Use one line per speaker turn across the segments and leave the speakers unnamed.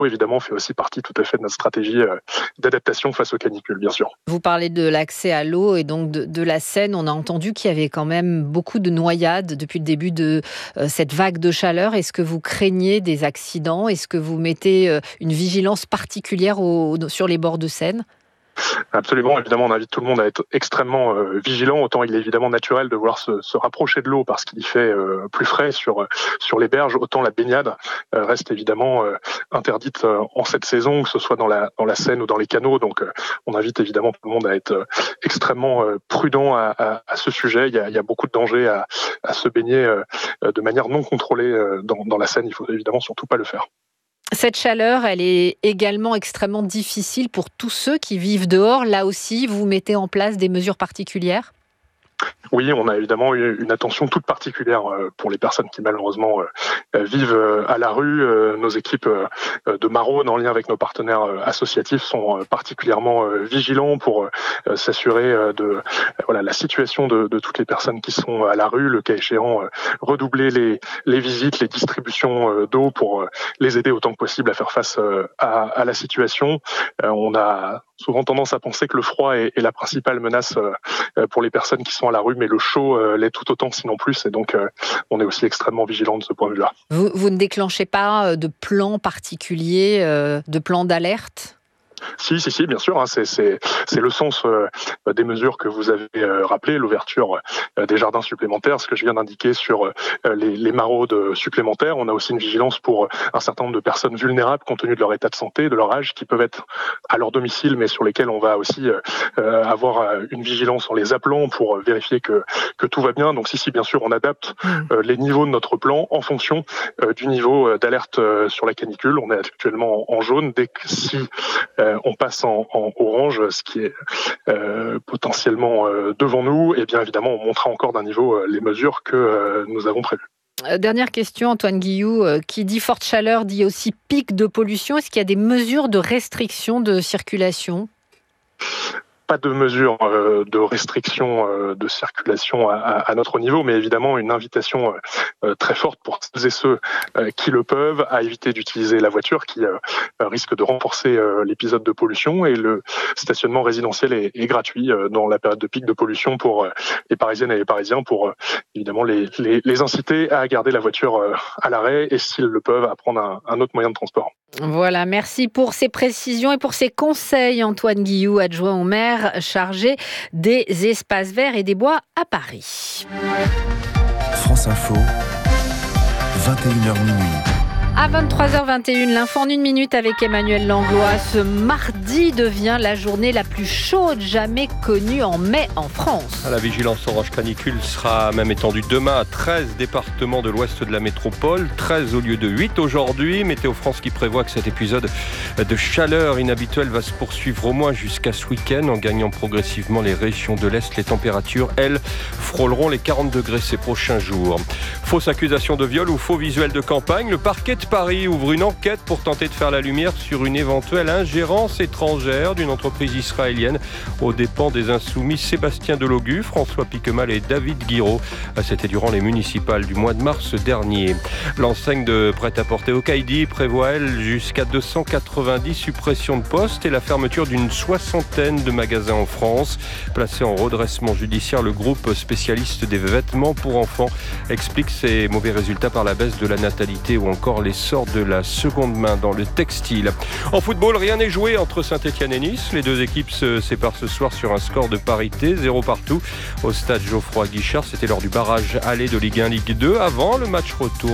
évidemment, fait aussi partie tout à fait de notre stratégie d'adaptation face aux canicules, bien sûr.
Vous parlez de l'accès à l'eau et donc de la Seine. On a entendu qu'il y avait quand même beaucoup de noyades depuis le début de cette vague de chaleur. Est-ce que vous craignez des accidents ? Est-ce que vous mettez une vigilance particulière sur les bords de Seine ?
Absolument, évidemment, on invite tout le monde à être extrêmement vigilant. Autant il est évidemment naturel de vouloir se rapprocher de l'eau parce qu'il y fait plus frais sur les berges, autant la baignade reste évidemment interdite en cette saison, que ce soit dans la Seine ou dans les canaux. Donc on invite évidemment tout le monde à être extrêmement prudent à ce sujet. Il y a beaucoup de dangers à se baigner de manière non contrôlée dans la Seine. Il faut évidemment surtout pas le faire.
Cette chaleur, elle est également extrêmement difficile pour tous ceux qui vivent dehors. Là aussi, vous mettez en place des mesures particulières ?
Oui, on a évidemment une attention toute particulière pour les personnes qui malheureusement vivent à la rue. Nos équipes de Maraude, en lien avec nos partenaires associatifs, sont particulièrement vigilants pour s'assurer de la situation de toutes les personnes qui sont à la rue. Le cas échéant, redoubler les visites, les distributions d'eau pour les aider autant que possible à faire face à la situation. On a souvent tendance à penser que le froid est la principale menace pour les personnes qui sont à la rue, mais le chaud l'est tout autant, sinon plus. Et donc, on est aussi extrêmement vigilant de ce point de vue-là.
Vous ne déclenchez pas de plan particulier, de plan d'alerte ?
Si, bien sûr. C'est le sens des mesures que vous avez rappelées, l'ouverture des jardins supplémentaires, ce que je viens d'indiquer sur les maraudes supplémentaires. On a aussi une vigilance pour un certain nombre de personnes vulnérables compte tenu de leur état de santé, de leur âge, qui peuvent être à leur domicile, mais sur lesquelles on va aussi avoir une vigilance en les appelant pour vérifier que tout va bien. Donc si, bien sûr, on adapte les niveaux de notre plan en fonction du niveau d'alerte sur la canicule. On est actuellement en jaune. Si on passe en orange, ce qui est potentiellement devant nous, et bien évidemment, on montera encore d'un niveau les mesures que nous avons prévues.
Dernière question, Antoine Guillou. Qui dit forte chaleur dit aussi pic de pollution. Est-ce qu'il y a des mesures de restriction de circulation ?
Pas de mesures de restriction de circulation à notre niveau, mais évidemment une invitation très forte pour celles et ceux qui le peuvent à éviter d'utiliser la voiture qui risque de renforcer l'épisode de pollution. Et le stationnement résidentiel est gratuit dans la période de pic de pollution pour les Parisiennes et les Parisiens, pour évidemment les inciter à garder la voiture à l'arrêt et, s'ils le peuvent, à prendre un autre moyen de transport.
Voilà, merci pour ces précisions et pour ces conseils, Antoine Guillou, adjoint au maire chargé des espaces verts et des bois à Paris.
France Info, 21h minuit.
À 23h21, l'info en 1 minute avec Emmanuel Langlois. Ce mardi devient la journée la plus chaude jamais connue en mai en France.
La vigilance orange canicule sera même étendue demain à 13 départements de l'ouest de la métropole, 13 au lieu de 8 aujourd'hui. Météo France qui prévoit que cet épisode de chaleur inhabituelle va se poursuivre au moins jusqu'à ce week-end. En gagnant progressivement les régions de l'Est, les températures, elles, frôleront les 40 degrés ces prochains jours. Fausse accusation de viol ou faux visuel de campagne, le parquet de Paris ouvre une enquête pour tenter de faire la lumière sur une éventuelle ingérence étrangère d'une entreprise israélienne aux dépens des insoumis Sébastien Delogu, François Piquemal et David Guiraud. C'était durant les municipales du mois de mars dernier. L'enseigne de prêt-à-porter Okaïdi prévoit, elle, jusqu'à 290 suppressions de postes et la fermeture d'une soixantaine de magasins en France. Placé en redressement judiciaire, le groupe spécialiste des vêtements pour enfants explique ses mauvais résultats par la baisse de la natalité ou encore l'essor de la seconde main dans le textile. En football, rien n'est joué entre Saint-Etienne et Nice. Les deux équipes se séparent ce soir sur un score de parité, 0 partout. Au stade Geoffroy Guichard, c'était lors du barrage aller de Ligue 1, Ligue 2. Avant le match retour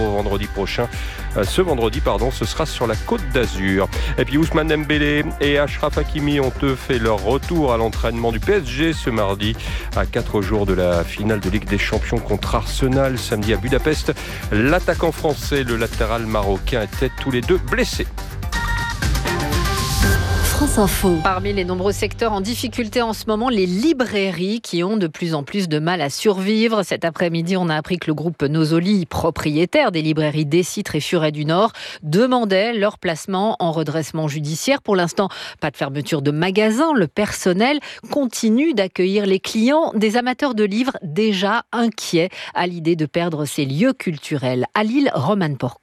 ce vendredi, ce sera sur la Côte d'Azur. Et puis Ousmane Dembélé et Achraf Hakimi ont eux fait leur retour à l'entraînement du PSG ce mardi, à 4 jours de la finale de Ligue des Champions contre Arsenal samedi à Budapest. L'attaquant français, le latéral marocain étaient tous les deux blessés.
France Info. Parmi les nombreux secteurs en difficulté en ce moment, les librairies qui ont de plus en plus de mal à survivre. Cet après-midi, on a appris que le groupe Nosoli, propriétaire des librairies Décitre et Furet du Nord, demandait leur placement en redressement judiciaire. Pour l'instant, pas de fermeture de magasins. Le personnel continue d'accueillir les clients, des amateurs de livres déjà inquiets à l'idée de perdre ces lieux culturels. À Lille, Romane Porcon.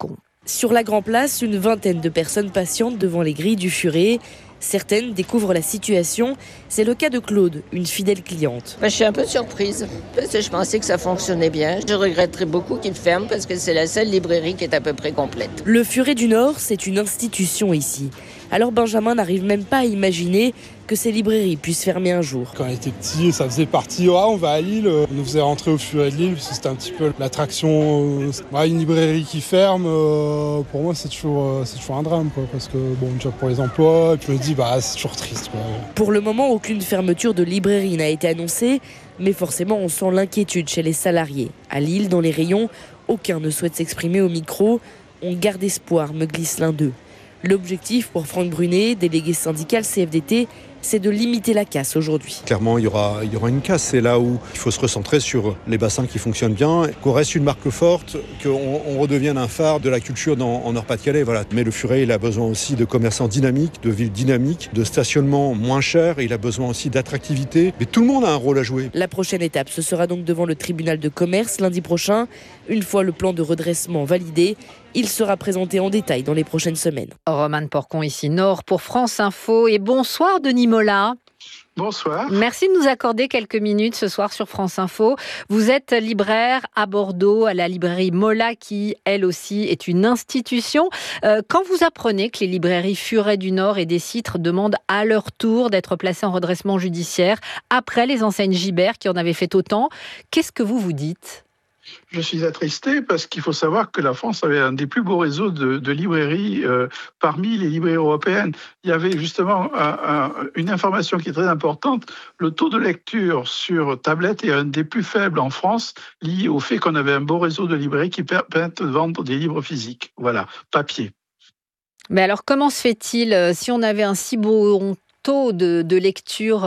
Sur la Grand Place, une vingtaine de personnes patientent devant les grilles du Furet. Certaines découvrent la situation. C'est le cas de Claude, une fidèle cliente.
Je suis un peu surprise parce que je pensais que ça fonctionnait bien. Je regretterais beaucoup qu'il ferme parce que c'est la seule librairie qui est à peu près complète.
Le Furet du Nord, c'est une institution ici. Alors Benjamin n'arrive même pas à imaginer que ces librairies puissent fermer un jour.
Quand on était petit, ça faisait partie, on va à Lille, on nous faisait rentrer au Furet de Lille, parce que c'était un petit peu l'attraction. Une librairie qui ferme, pour moi c'est toujours un drame, parce que déjà pour les emplois, et puis je me dis c'est toujours triste.
Pour le moment, aucune fermeture de librairie n'a été annoncée, mais forcément on sent l'inquiétude chez les salariés. À Lille, dans les rayons, aucun ne souhaite s'exprimer au micro. On garde espoir, me glisse l'un d'eux. L'objectif pour Franck Brunet, délégué syndical CFDT, c'est de limiter la casse aujourd'hui.
Clairement, il y aura une casse. C'est là où il faut se recentrer sur les bassins qui fonctionnent bien, qu'on reste une marque forte, qu'on redevienne un phare de la culture en Nord-Pas-de-Calais. Voilà. Mais le Furet, il a besoin aussi de commerçants dynamiques, de villes dynamiques, de stationnement moins cher. Il a besoin aussi d'attractivité. Mais tout le monde a un rôle à jouer.
La prochaine étape, ce sera donc devant le tribunal de commerce lundi prochain. Une fois le plan de redressement validé, il sera présenté en détail dans les prochaines semaines.
Romane Porcon, ici Nord, pour France Info. Et bonsoir Denis Mola.
Bonsoir.
Merci de nous accorder quelques minutes ce soir sur France Info. Vous êtes libraire à Bordeaux, à la librairie Mola, qui, elle aussi, est une institution. Quand vous apprenez que les librairies Furet du Nord et des Citres demandent à leur tour d'être placées en redressement judiciaire, après les enseignes Gibert qui en avaient fait autant, qu'est-ce que vous vous dites ?
Je suis attristé parce qu'il faut savoir que la France avait un des plus beaux réseaux de librairies parmi les librairies européennes. Il y avait justement une information qui est très importante. Le taux de lecture sur tablette est un des plus faibles en France, lié au fait qu'on avait un beau réseau de librairies qui permettent de vendre des livres physiques, papier.
Mais alors, comment se fait-il si on avait un si beau taux de lecture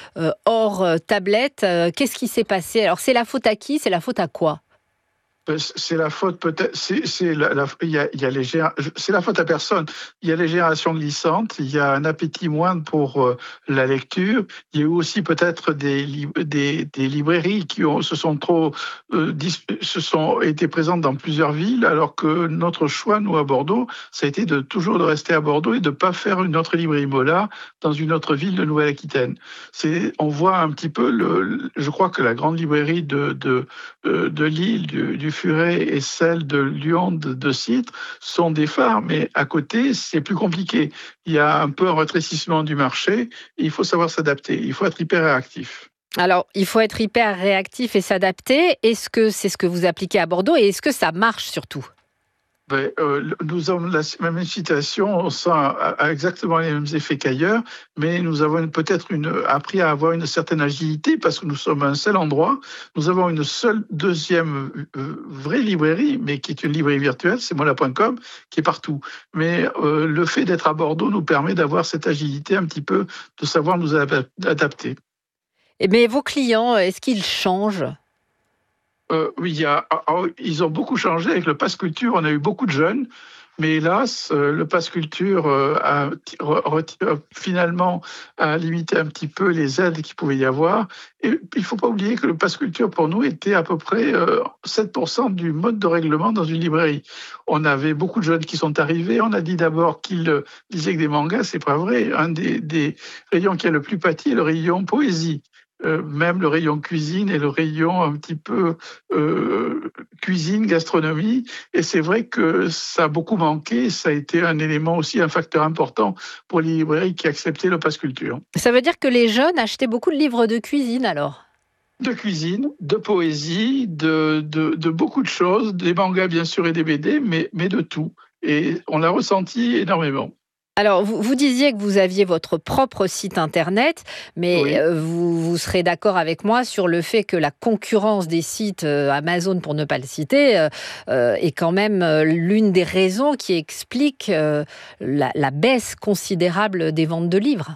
hors tablette, qu'est-ce qui s'est passé ? Alors, c'est la faute à qui ? C'est la faute à quoi ?
C'est la faute peut-être. C'est la faute à personne. Il y a les générations glissantes. Il y a un appétit moindre pour la lecture. Il y a eu aussi peut-être des librairies qui se sont été présentes dans plusieurs villes, alors que notre choix, nous à Bordeaux, ça a été toujours de rester à Bordeaux et de pas faire une autre librairie Mola dans une autre ville de Nouvelle-Aquitaine. On voit un petit peu je crois que la grande librairie de Lille, du Furet et celle de Lyon de Citres sont des phares, mais à côté, c'est plus compliqué. Il y a un peu un rétrécissement du marché et il faut savoir s'adapter. Il faut être hyper réactif.
Alors, il faut être hyper réactif et s'adapter. Est-ce que c'est ce que vous appliquez à Bordeaux et est-ce que ça marche surtout ?
Nous avons la même situation, on sent exactement les mêmes effets qu'ailleurs, mais nous avons peut-être appris à avoir une certaine agilité parce que nous sommes à un seul endroit. Nous avons une seule deuxième vraie librairie, mais qui est une librairie virtuelle, c'est mola.com, qui est partout. Mais le fait d'être à Bordeaux nous permet d'avoir cette agilité un petit peu, de savoir nous adapter.
Mais vos clients, est-ce qu'ils changent ?
Oui, ils ont beaucoup changé avec le Pass Culture. On a eu beaucoup de jeunes, mais hélas, le Pass Culture a finalement limité un petit peu les aides qu'il pouvait y avoir. Et il ne faut pas oublier que le Pass Culture, pour nous, était à peu près 7% du mode de règlement dans une librairie. On avait beaucoup de jeunes qui sont arrivés. On a dit d'abord qu'ils lisaient que des mangas. C'est pas vrai. Un des rayons qui a le plus pâti est le rayon poésie. Même le rayon cuisine et le rayon un petit peu cuisine, gastronomie. Et c'est vrai que ça a beaucoup manqué. Ça a été un élément aussi, un facteur important pour les librairies qui acceptaient le Pass Culture.
Ça veut dire que les jeunes achetaient beaucoup de livres de cuisine alors ?
De cuisine, de poésie, de beaucoup de choses, des mangas bien sûr et des BD, mais de tout. Et on l'a ressenti énormément.
Alors, vous disiez que vous aviez votre propre site internet, mais oui. Vous serez d'accord avec moi sur le fait que la concurrence des sites Amazon, pour ne pas le citer, est quand même l'une des raisons qui explique la baisse considérable des ventes de livres.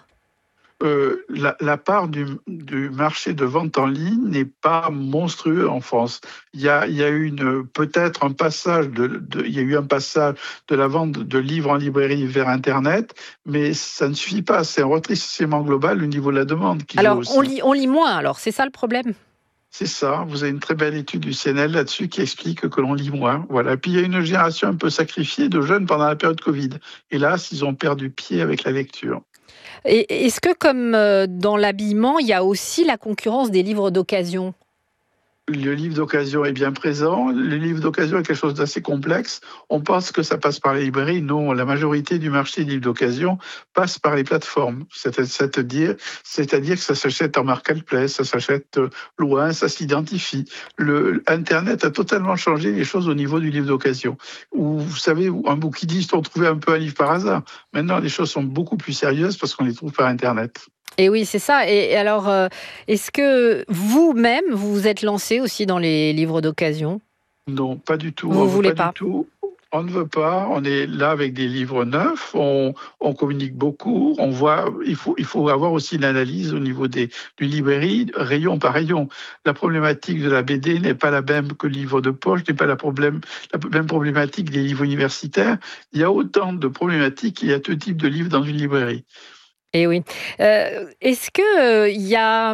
La part du marché de vente en ligne n'est pas monstrueux en France. Il y a eu peut-être un passage il y a eu un passage de la vente de livres en librairie vers Internet, mais ça ne suffit pas. C'est un rétrécissement global au niveau de la demande.
Alors, on lit moins, alors c'est ça le problème ?
C'est ça, vous avez une très belle étude du CNL là-dessus qui explique que l'on lit moins. Voilà. Puis il y a une génération un peu sacrifiée de jeunes pendant la période Covid. Hélas, ils ont perdu pied avec la lecture.
Et est-ce que, comme dans l'habillement, il y a aussi la concurrence des livres d'occasion ?
Le livre d'occasion est bien présent. Le livre d'occasion est quelque chose d'assez complexe. On pense que ça passe par les librairies. Non, la majorité du marché des livres d'occasion passe par les plateformes. C'est-à-dire que ça s'achète en marketplace, ça s'achète loin, ça s'identifie. Internet a totalement changé les choses au niveau du livre d'occasion. Où, vous savez, un bouquiniste, on trouvait un peu un livre par hasard. Maintenant, les choses sont beaucoup plus sérieuses parce qu'on les trouve par Internet.
Et oui, c'est ça. Et alors, est-ce que vous-même, vous vous êtes lancé aussi dans les livres d'occasion ?
Non, pas du tout.
Vous ne voulez pas ?
Du tout. On ne veut pas. On est là avec des livres neufs. On communique beaucoup. On voit. Il faut avoir aussi l'analyse au niveau d'une librairie, rayon par rayon. La problématique de la BD n'est pas la même que le livre de poche, n'est pas la même problématique des livres universitaires. Il y a autant de problématiques qu'il y a tout type de livres dans une librairie.
Et oui. Est-ce qu'il y a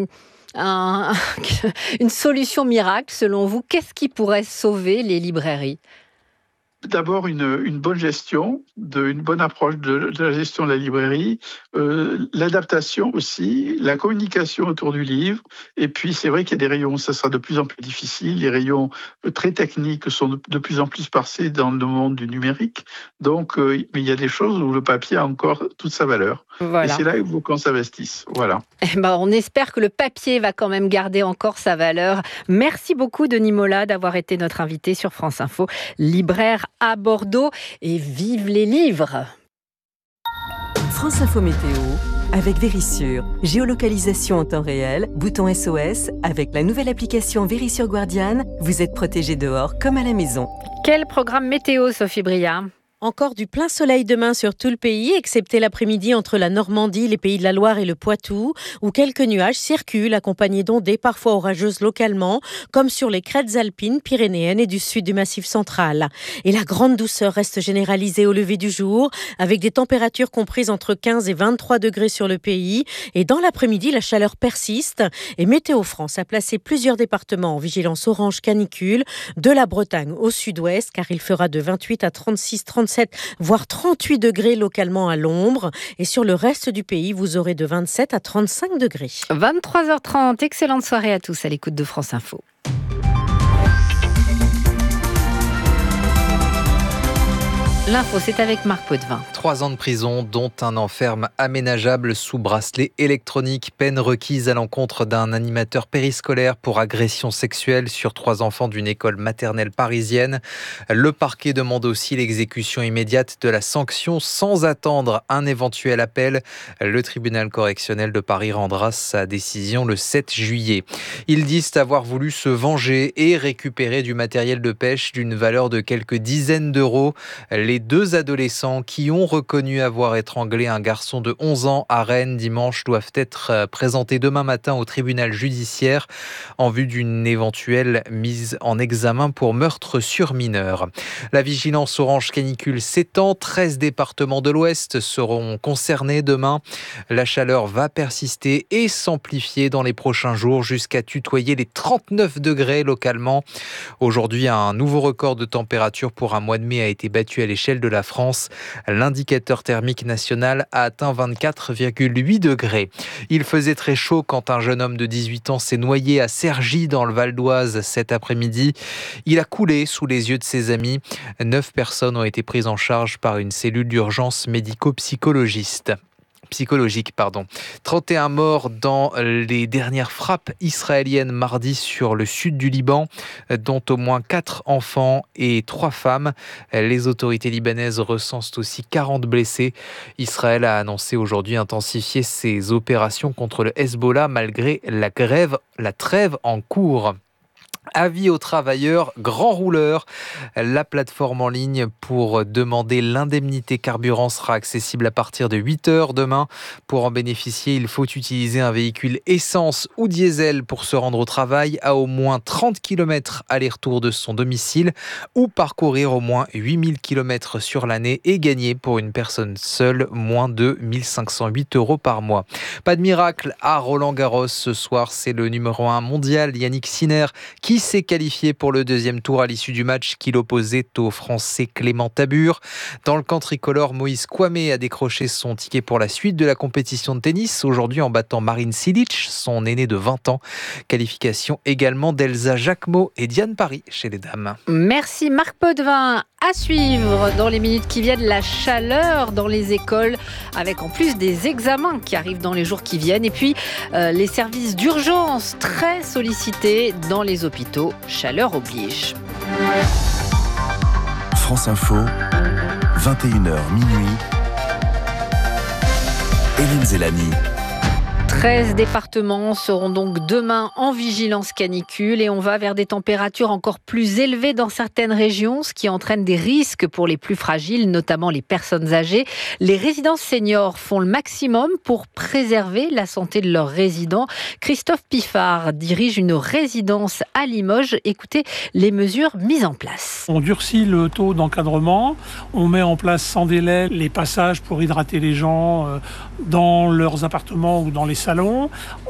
une solution miracle selon vous ? Qu'est-ce qui pourrait sauver les librairies ?
D'abord, une bonne gestion, une bonne approche de la gestion de la librairie, l'adaptation aussi, la communication autour du livre. Et puis, c'est vrai qu'il y a des rayons, ça sera de plus en plus difficile. Les rayons très techniques sont de plus en plus passés dans le monde du numérique. Donc, mais il y a des choses où le papier a encore toute sa valeur. Voilà. Et c'est là où il faut qu'on s'investisse. Voilà.
On espère que le papier va quand même garder encore sa valeur. Merci beaucoup, Denis Mola, d'avoir été notre invité sur France Info, libraire à Bordeaux. Et vive les livres!
France Info Météo avec Vérissure. Géolocalisation en temps réel, bouton SOS. Avec la nouvelle application Vérissure Guardian, vous êtes protégé dehors comme à la maison.
Quel programme météo, Sophie Briard ?
Encore du plein soleil demain sur tout le pays, excepté l'après-midi entre la Normandie, les Pays de la Loire et le Poitou, où quelques nuages circulent, accompagnés d'ondées parfois orageuses localement, comme sur les crêtes alpines pyrénéennes et du sud du Massif central. Et la grande douceur reste généralisée au lever du jour, avec des températures comprises entre 15 et 23 degrés sur le pays. Et dans l'après-midi, la chaleur persiste. Et Météo France a placé plusieurs départements en vigilance orange canicule, de la Bretagne au sud-ouest, car il fera de 28 à 36, 37, voire 38 degrés localement à l'ombre. Et sur le reste du pays, vous aurez de 27 à 35 degrés.
23h30, excellente soirée à tous à l'écoute de France Info. L'info, c'est avec Marc Potvin.
3 ans de prison, dont un an ferme aménageable sous bracelet électronique. Peine requise à l'encontre d'un animateur périscolaire pour agression sexuelle sur 3 enfants d'une école maternelle parisienne. Le parquet demande aussi l'exécution immédiate de la sanction sans attendre un éventuel appel. Le tribunal correctionnel de Paris rendra sa décision le 7 juillet. Ils disent avoir voulu se venger et récupérer du matériel de pêche d'une valeur de quelques dizaines d'euros. Les 2 adolescents qui ont reconnu avoir étranglé un garçon de 11 ans à Rennes dimanche doivent être présentés demain matin au tribunal judiciaire en vue d'une éventuelle mise en examen pour meurtre sur mineur. La vigilance orange canicule s'étend. 13 départements de l'Ouest seront concernés demain. La chaleur va persister et s'amplifier dans les prochains jours jusqu'à tutoyer les 39 degrés localement. Aujourd'hui, un nouveau record de température pour un mois de mai a été battu à l'échelle de la France. L'indicateur thermique national a atteint 24,8 degrés. Il faisait très chaud quand un jeune homme de 18 ans s'est noyé à Cergy dans le Val d'Oise cet après-midi. Il a coulé sous les yeux de ses amis. 9 personnes ont été prises en charge par une cellule d'urgence médico-psychologique. 31 morts dans les dernières frappes israéliennes mardi sur le sud du Liban, dont au moins 4 enfants et 3 femmes. Les autorités libanaises recensent aussi 40 blessés. Israël a annoncé aujourd'hui intensifier ses opérations contre le Hezbollah malgré la trêve en cours. Avis aux travailleurs, grand rouleur. La plateforme en ligne pour demander l'indemnité carburant sera accessible à partir de 8h demain. Pour en bénéficier, il faut utiliser un véhicule essence ou diesel pour se rendre au travail à au moins 30 km aller-retour de son domicile ou parcourir au moins 8000 km sur l'année et gagner pour une personne seule moins de 1508 € par mois. Pas de miracle à Roland-Garros ce soir, c'est le numéro 1 mondial Yannick Sinner qui s'est qualifié pour le deuxième tour à l'issue du match qu'il opposait au Français Clément Tabur. Dans le camp tricolore, Moïse Kouamé a décroché son ticket pour la suite de la compétition de tennis, aujourd'hui en battant Marin Cilic, son aîné de 20 ans. Qualification également d'Elsa Jacquemot et Diane Paris chez les dames.
Merci Marc Potvin. À suivre dans les minutes qui viennent, la chaleur dans les écoles, avec en plus des examens qui arrivent dans les jours qui viennent. Et puis les services d'urgence très sollicités dans les hôpitaux. Chaleur oblige.
France Info, 21h minuit. Hélène Zélani.
13 départements seront donc demain en vigilance canicule et on va vers des températures encore plus élevées dans certaines régions, ce qui entraîne des risques pour les plus fragiles, notamment les personnes âgées. Les résidences seniors font le maximum pour préserver la santé de leurs résidents. Christophe Piffard dirige une résidence à Limoges. Écoutez les mesures mises en place.
On durcit le taux d'encadrement, on met en place sans délai les passages pour hydrater les gens dans leurs appartements ou dans les salons,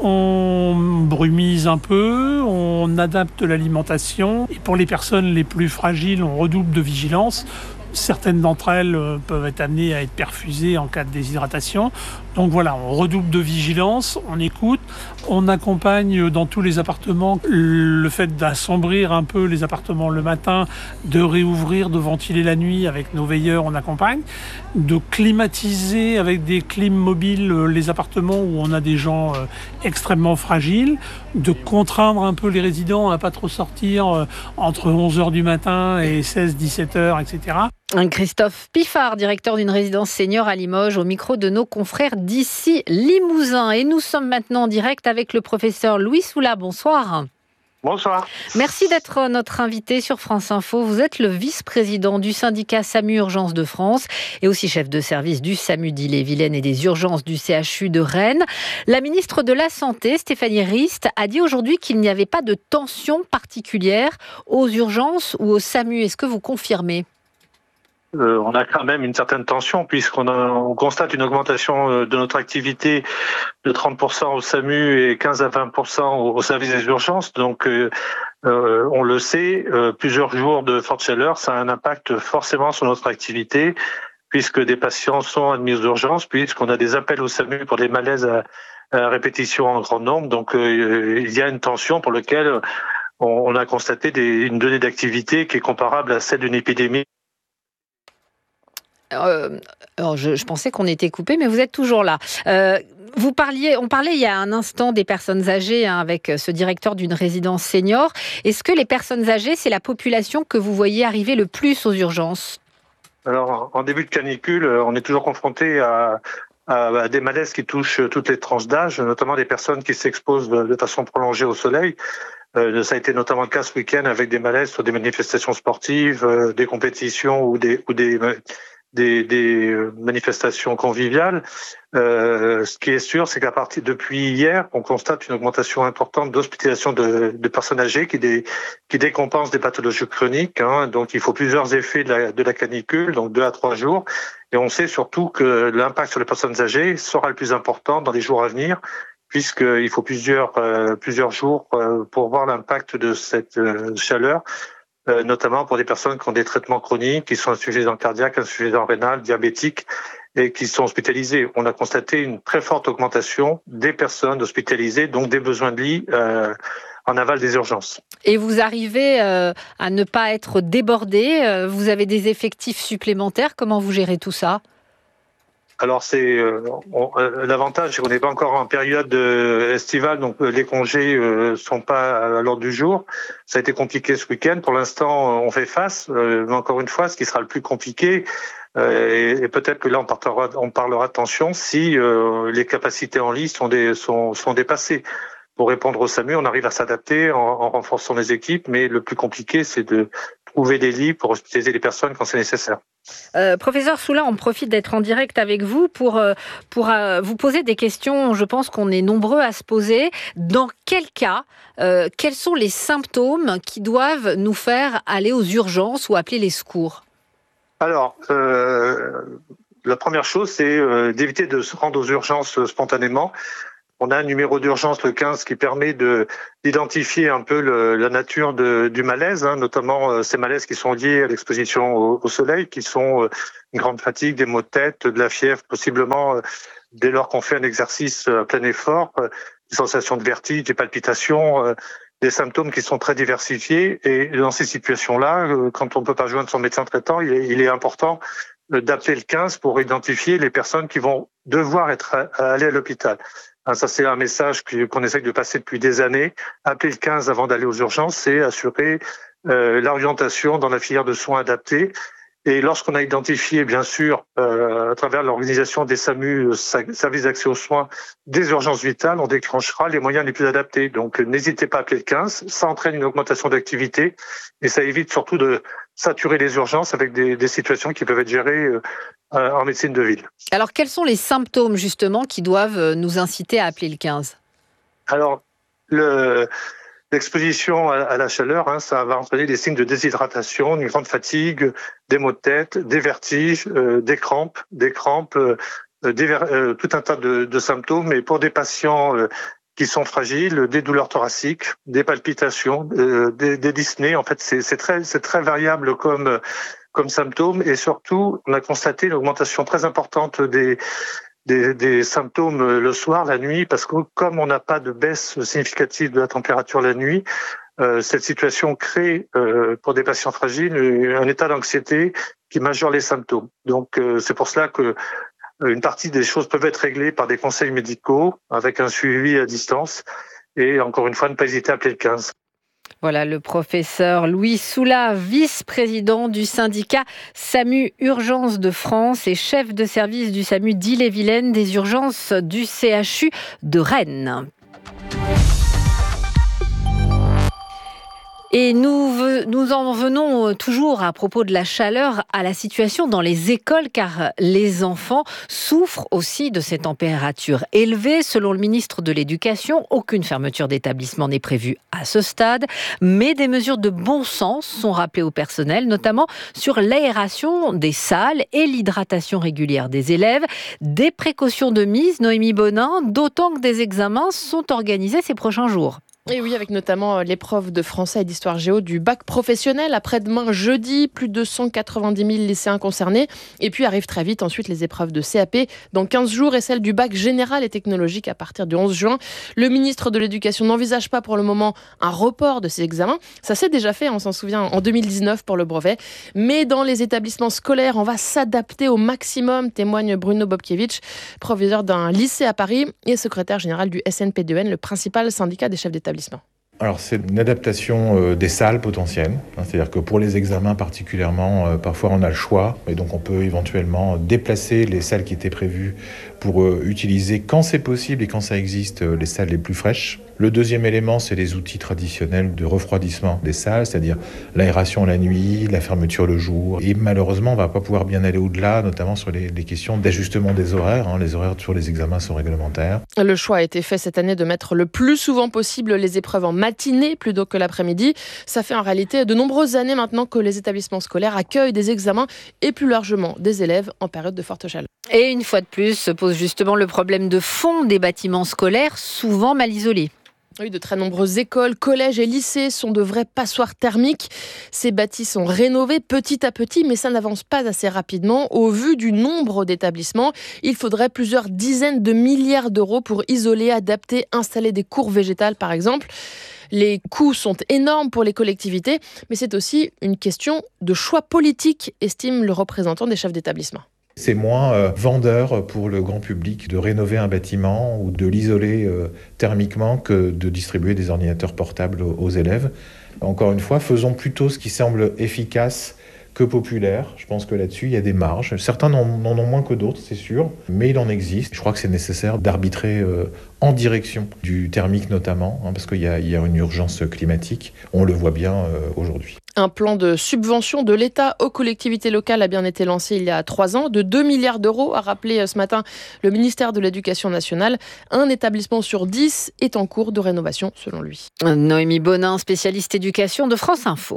on brumise un peu, on adapte l'alimentation et pour les personnes les plus fragiles, on redouble de vigilance. Certaines d'entre elles peuvent être amenées à être perfusées en cas de déshydratation. Donc voilà, on redouble de vigilance, on écoute, on accompagne dans tous les appartements le fait d'assombrir un peu les appartements le matin, de réouvrir, de ventiler la nuit avec nos veilleurs, on accompagne, de climatiser avec des clims mobiles les appartements où on a des gens extrêmement fragiles, de contraindre un peu les résidents à ne pas trop sortir entre 11h du matin et 16-17h, etc.
Christophe Piffard, directeur d'une résidence senior à Limoges, au micro de nos confrères d'ici Limousin. Et nous sommes maintenant en direct avec le professeur Louis Soulat. Bonsoir.
Bonsoir.
Merci d'être notre invité sur France Info. Vous êtes le vice-président du syndicat SAMU Urgences de France et aussi chef de service du SAMU d'Ille-et-Vilaine et des urgences du CHU de Rennes. La ministre de la Santé, Stéphanie Rist, a dit aujourd'hui qu'il n'y avait pas de tension particulière aux urgences ou au SAMU. Est-ce que vous confirmez ?
On a quand même une certaine tension puisqu'on constate une augmentation de notre activité de 30% au SAMU et 15 à 20% au service des urgences. Donc, on le sait, plusieurs jours de forte chaleur, ça a un impact forcément sur notre activité puisque des patients sont admis aux urgences, puisqu'on a des appels au SAMU pour des malaises à répétition en grand nombre. Donc, il y a une tension pour laquelle on a constaté une donnée d'activité qui est comparable à celle d'une épidémie.
Je pensais qu'on était coupé, mais vous êtes toujours là. On parlait il y a un instant des personnes âgées avec ce directeur d'une résidence senior. Est-ce que les personnes âgées, c'est la population que vous voyez arriver le plus aux urgences ?
Alors, en début de canicule, on est toujours confronté à des malaises qui touchent toutes les tranches d'âge, notamment des personnes qui s'exposent de façon prolongée au soleil. Ça a été notamment le cas ce week-end avec des malaises sur des manifestations sportives, des compétitions ou des manifestations conviviales. Ce qui est sûr, c'est depuis hier, on constate une augmentation importante d'hospitalisation de personnes âgées qui décompensent des pathologies chroniques. Donc, il faut plusieurs effets de la canicule, donc 2 à 3 jours. Et on sait surtout que l'impact sur les personnes âgées sera le plus important dans les jours à venir, puisqu'il faut plusieurs jours pour voir l'impact de cette chaleur. Notamment pour des personnes qui ont des traitements chroniques, qui sont insuffisants cardiaques, insuffisants rénales, diabétiques et qui sont hospitalisés. On a constaté une très forte augmentation des personnes hospitalisées, donc des besoins de lit en aval des urgences.
Et vous arrivez à ne pas être débordé, vous avez des effectifs supplémentaires, comment vous gérez tout ça ?
Alors l'avantage, c'est qu'on n'est pas encore en période estivale, donc les congés sont pas à l'ordre du jour. Ça a été compliqué ce week-end. Pour l'instant, on fait face. Mais encore une fois, ce qui sera le plus compliqué, et peut-être que là on parlera de tension si les capacités en lit sont dépassées. pour répondre au SAMU. On arrive à s'adapter en renforçant les équipes, mais le plus compliqué, c'est de trouver des lits pour hospitaliser les personnes quand c'est nécessaire.
Professeur Soula, on profite d'être en direct avec vous pour vous poser des questions. Je pense qu'on est nombreux à se poser. Dans quel cas, quels sont les symptômes qui doivent nous faire aller aux urgences ou appeler les secours ?
Alors, la première chose, c'est d'éviter de se rendre aux urgences spontanément. On a un numéro d'urgence, le 15, qui permet d'identifier un peu la nature du malaise, notamment ces malaises qui sont liés à l'exposition au soleil, qui sont une grande fatigue, des maux de tête, de la fièvre, possiblement dès lors qu'on fait un exercice à plein effort, des sensations de vertige, des palpitations, des symptômes qui sont très diversifiés. Et dans ces situations-là, quand on ne peut pas joindre son médecin traitant, il est important d'appeler le 15 pour identifier les personnes qui vont devoir aller à l'hôpital. Ça, c'est un message qu'on essaye de passer depuis des années. Appeler le 15 avant d'aller aux urgences, c'est assurer l'orientation dans la filière de soins adaptée. Et lorsqu'on a identifié, bien sûr, à travers l'organisation des SAMU, services d'accès aux soins, des urgences vitales, on déclenchera les moyens les plus adaptés. Donc, n'hésitez pas à appeler le 15. Ça entraîne une augmentation d'activité et ça évite surtout de saturer les urgences avec des situations qui peuvent être gérées en médecine de ville.
Alors, quels sont les symptômes, justement, qui doivent nous inciter à appeler le 15 ?
Alors, l'exposition à la chaleur, ça va entraîner des signes de déshydratation, une grande fatigue, des maux de tête, des vertiges, des crampes, tout un tas de symptômes. Et pour des patients qui sont fragiles, des douleurs thoraciques, des palpitations, des dyspnées. En fait, c'est très variable comme symptômes. Et surtout, on a constaté une augmentation très importante des symptômes le soir, la nuit, parce que comme on n'a pas de baisse significative de la température la nuit, cette situation crée pour des patients fragiles un état d'anxiété qui majore les symptômes. Donc c'est pour cela que une partie des choses peuvent être réglées par des conseils médicaux avec un suivi à distance et encore une fois ne pas hésiter à appeler le 15.
Voilà le professeur Louis Soula, vice-président du syndicat SAMU Urgences de France et chef de service du SAMU d'Ille-et-Vilaine des urgences du CHU de Rennes. Et nous en venons toujours à propos de la chaleur à la situation dans les écoles car les enfants souffrent aussi de ces températures élevées. Selon le ministre de l'Éducation, aucune fermeture d'établissement n'est prévue à ce stade, mais des mesures de bon sens sont rappelées au personnel, notamment sur l'aération des salles et l'hydratation régulière des élèves. Des précautions de mise, Noémie Bonin, d'autant que des examens sont organisés ces prochains jours.
Et oui, avec notamment l'épreuve de français et d'histoire géo du bac professionnel. Après-demain, jeudi, plus de 190 000 lycéens concernés. Et puis arrivent très vite ensuite les épreuves de CAP dans 15 jours et celles du bac général et technologique à partir du 11 juin. Le ministre de l'Éducation n'envisage pas pour le moment un report de ces examens. Ça s'est déjà fait, on s'en souvient, en 2019 pour le brevet. Mais dans les établissements scolaires, on va s'adapter au maximum, témoigne Bruno Bobkiewicz, proviseur d'un lycée à Paris et secrétaire général du SNP2N, le principal syndicat des chefs d'établissement.
Alors c'est une adaptation des salles potentielles, c'est-à-dire que pour les examens particulièrement, parfois on a le choix et donc on peut éventuellement déplacer les salles qui étaient prévues pour utiliser quand c'est possible et quand ça existe les salles les plus fraîches. Le deuxième élément, c'est les outils traditionnels de refroidissement des salles, c'est-à-dire l'aération la nuit, la fermeture le jour. Et malheureusement, on ne va pas pouvoir bien aller au-delà, notamment sur les questions d'ajustement des horaires. Les horaires sur les examens sont réglementaires.
Le choix a été fait cette année de mettre le plus souvent possible les épreuves en matinée plutôt que l'après-midi. Ça fait en réalité de nombreuses années maintenant que les établissements scolaires accueillent des examens et plus largement des élèves en période de forte chaleur.
Et une fois de plus, se pose justement le problème de fond des bâtiments scolaires, souvent mal isolés.
Oui, de très nombreuses écoles, collèges et lycées sont de vraies passoires thermiques. Ces bâtis sont rénovés petit à petit, mais ça n'avance pas assez rapidement. Au vu du nombre d'établissements, il faudrait plusieurs dizaines de milliards d'euros pour isoler, adapter, installer des cours végétales par exemple. Les coûts sont énormes pour les collectivités, mais c'est aussi une question de choix politique, estime le représentant des chefs d'établissement.
C'est moins vendeur pour le grand public de rénover un bâtiment ou de l'isoler thermiquement que de distribuer des ordinateurs portables aux élèves. Encore une fois, faisons plutôt ce qui semble efficace que populaire. Je pense que là-dessus, il y a des marges. Certains n'en ont moins que d'autres, c'est sûr, mais il en existe. Je crois que c'est nécessaire d'arbitrer en direction du thermique notamment, parce qu'il y a une urgence climatique. On le voit bien aujourd'hui.
Un plan de subvention de l'État aux collectivités locales a bien été lancé il y a 3 ans, de 2 milliards d'euros, a rappelé ce matin le ministère de l'Éducation nationale. Un établissement sur 10 est en cours de rénovation, selon lui.
Noémie Bonin, spécialiste éducation de France Info.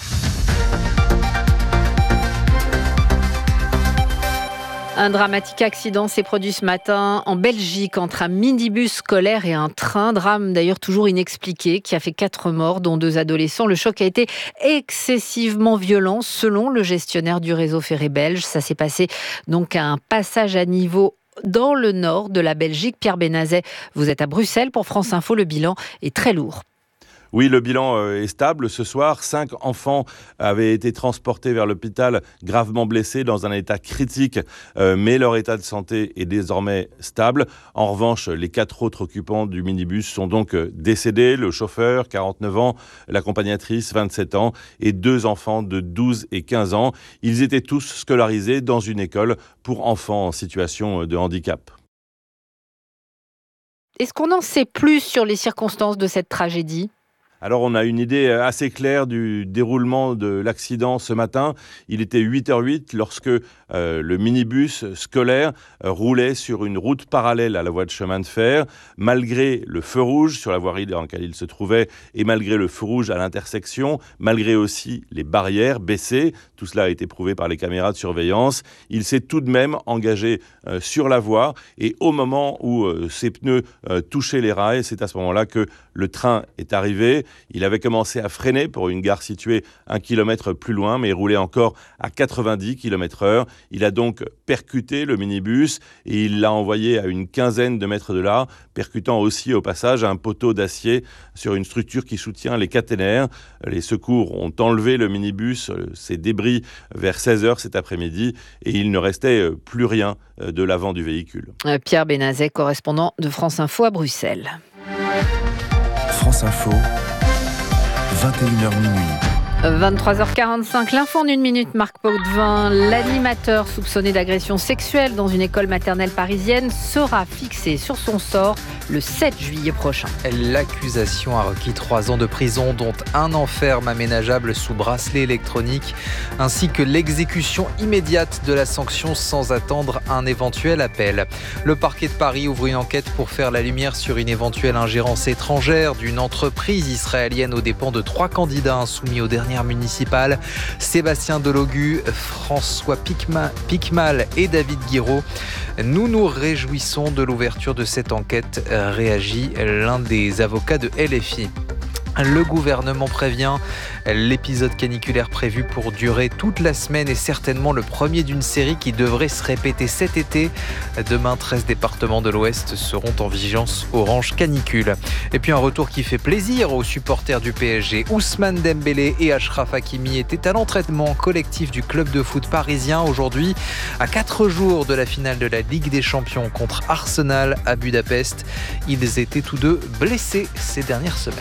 Un dramatique accident s'est produit ce matin en Belgique entre un minibus scolaire et un train. Drame d'ailleurs toujours inexpliqué qui a fait 4 morts, dont 2 adolescents. Le choc a été excessivement violent selon le gestionnaire du réseau ferré belge. Ça s'est passé donc à un passage à niveau dans le nord de la Belgique. Pierre Benazet, vous êtes à Bruxelles pour France Info. Le bilan est très lourd.
Oui, le bilan est stable. Ce soir, 5 enfants avaient été transportés vers l'hôpital gravement blessés dans un état critique, mais leur état de santé est désormais stable. En revanche, les 4 autres occupants du minibus sont donc décédés. Le chauffeur, 49 ans, l'accompagnatrice, 27 ans, et 2 enfants de 12 et 15 ans. Ils étaient tous scolarisés dans une école pour enfants en situation de handicap.
Est-ce qu'on en sait plus sur les circonstances de cette tragédie ?
Alors on a une idée assez claire du déroulement de l'accident ce matin. Il était 8h08 lorsque le minibus scolaire roulait sur une route parallèle à la voie de chemin de fer. Malgré le feu rouge sur la voirie dans laquelle il se trouvait et malgré le feu rouge à l'intersection, malgré aussi les barrières baissées, tout cela a été prouvé par les caméras de surveillance, il s'est tout de même engagé sur la voie et au moment où ses pneus touchaient les rails, c'est à ce moment-là que le train est arrivé. Il avait commencé à freiner pour une gare située 1 kilomètre plus loin, mais il roulait encore à 90 km/h. Il a donc percuté le minibus et il l'a envoyé à une quinzaine de mètres de là, percutant aussi au passage un poteau d'acier sur une structure qui soutient les caténaires. Les secours ont enlevé le minibus, ses débris, vers 16h cet après-midi et il ne restait plus rien de l'avant du véhicule.
Pierre Benazet, correspondant de France Info à Bruxelles.
France Info, 21h minuit.
23h45, l'info en 1 minute, Marc Potvin. L'animateur soupçonné d'agression sexuelle dans une école maternelle parisienne sera fixé sur son sort le 7 juillet prochain.
L'accusation a requis 3 ans de prison, dont 1 an ferme aménageable sous bracelet électronique, ainsi que l'exécution immédiate de la sanction sans attendre un éventuel appel. Le parquet de Paris ouvre une enquête pour faire la lumière sur une éventuelle ingérence étrangère d'une entreprise israélienne aux dépens de 3 candidats insoumis aux dernières municipales, Sébastien Delogu, François Picmal et David Guiraud. Nous nous réjouissons de l'ouverture de cette enquête, réagit l'un des avocats de LFI. Le gouvernement prévient, l'épisode caniculaire prévu pour durer toute la semaine est certainement le premier d'une série qui devrait se répéter cet été. Demain, 13 départements de l'Ouest seront en vigilance orange canicule. Et puis un retour qui fait plaisir aux supporters du PSG. Ousmane Dembélé et Achraf Hakimi étaient à l'entraînement collectif du club de foot parisien aujourd'hui, à 4 jours de la finale de la Ligue des Champions contre Arsenal à Budapest. Ils étaient tous deux blessés ces dernières semaines.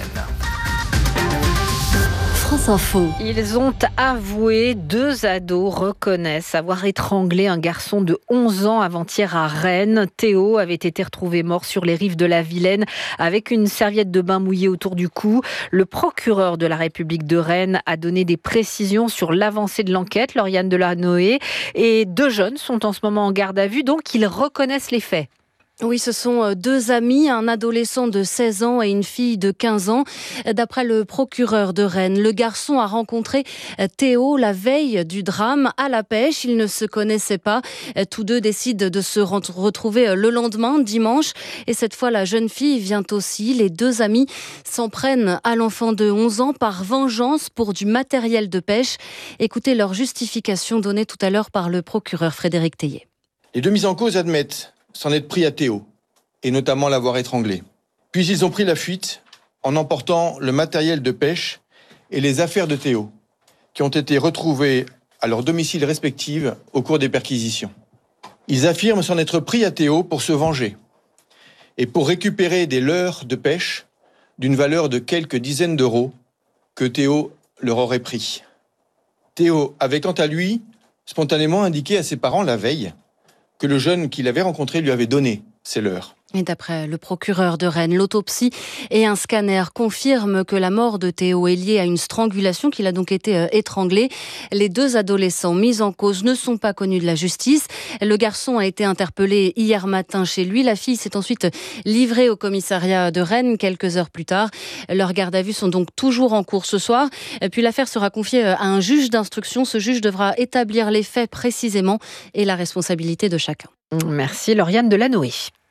France Info.
Ils ont avoué, 2 ados reconnaissent avoir étranglé un garçon de 11 ans avant-hier à Rennes. Théo avait été retrouvé mort sur les rives de la Vilaine avec une serviette de bain mouillée autour du cou. Le procureur de la République de Rennes a donné des précisions sur l'avancée de l'enquête, Lauriane Delanoë. Et 2 jeunes sont en ce moment en garde à vue, donc ils reconnaissent les faits.
Oui, ce sont 2 amis, un adolescent de 16 ans et une fille de 15 ans. D'après le procureur de Rennes, le garçon a rencontré Théo la veille du drame à la pêche. Ils ne se connaissaient pas. Tous 2 décident de se retrouver le lendemain, dimanche. Et cette fois, la jeune fille vient aussi. Les 2 amis s'en prennent à l'enfant de 11 ans par vengeance pour du matériel de pêche. Écoutez leur justification donnée tout à l'heure par le procureur Frédéric Théier.
Les 2 mis en cause admettent s'en être pris à Théo, et notamment l'avoir étranglé. Puis ils ont pris la fuite en emportant le matériel de pêche et les affaires de Théo, qui ont été retrouvées à leur domicile respectif au cours des perquisitions. Ils affirment s'en être pris à Théo pour se venger et pour récupérer des leurres de pêche d'une valeur de quelques dizaines d'euros que Théo leur aurait pris. Théo avait quant à lui spontanément indiqué à ses parents la veille que le jeune qu'il avait rencontré lui avait donné ses leurres.
Et d'après le procureur de Rennes, l'autopsie et un scanner confirment que la mort de Théo est liée à une strangulation, qu'il a donc été étranglé. Les 2 adolescents mis en cause ne sont pas connus de la justice. Le garçon a été interpellé hier matin chez lui. La fille s'est ensuite livrée au commissariat de Rennes quelques heures plus tard. Leurs gardes à vue sont donc toujours en cours ce soir. Et puis l'affaire sera confiée à un juge d'instruction. Ce juge devra établir les faits précisément et la responsabilité de chacun.
Merci Lauriane Delanoë.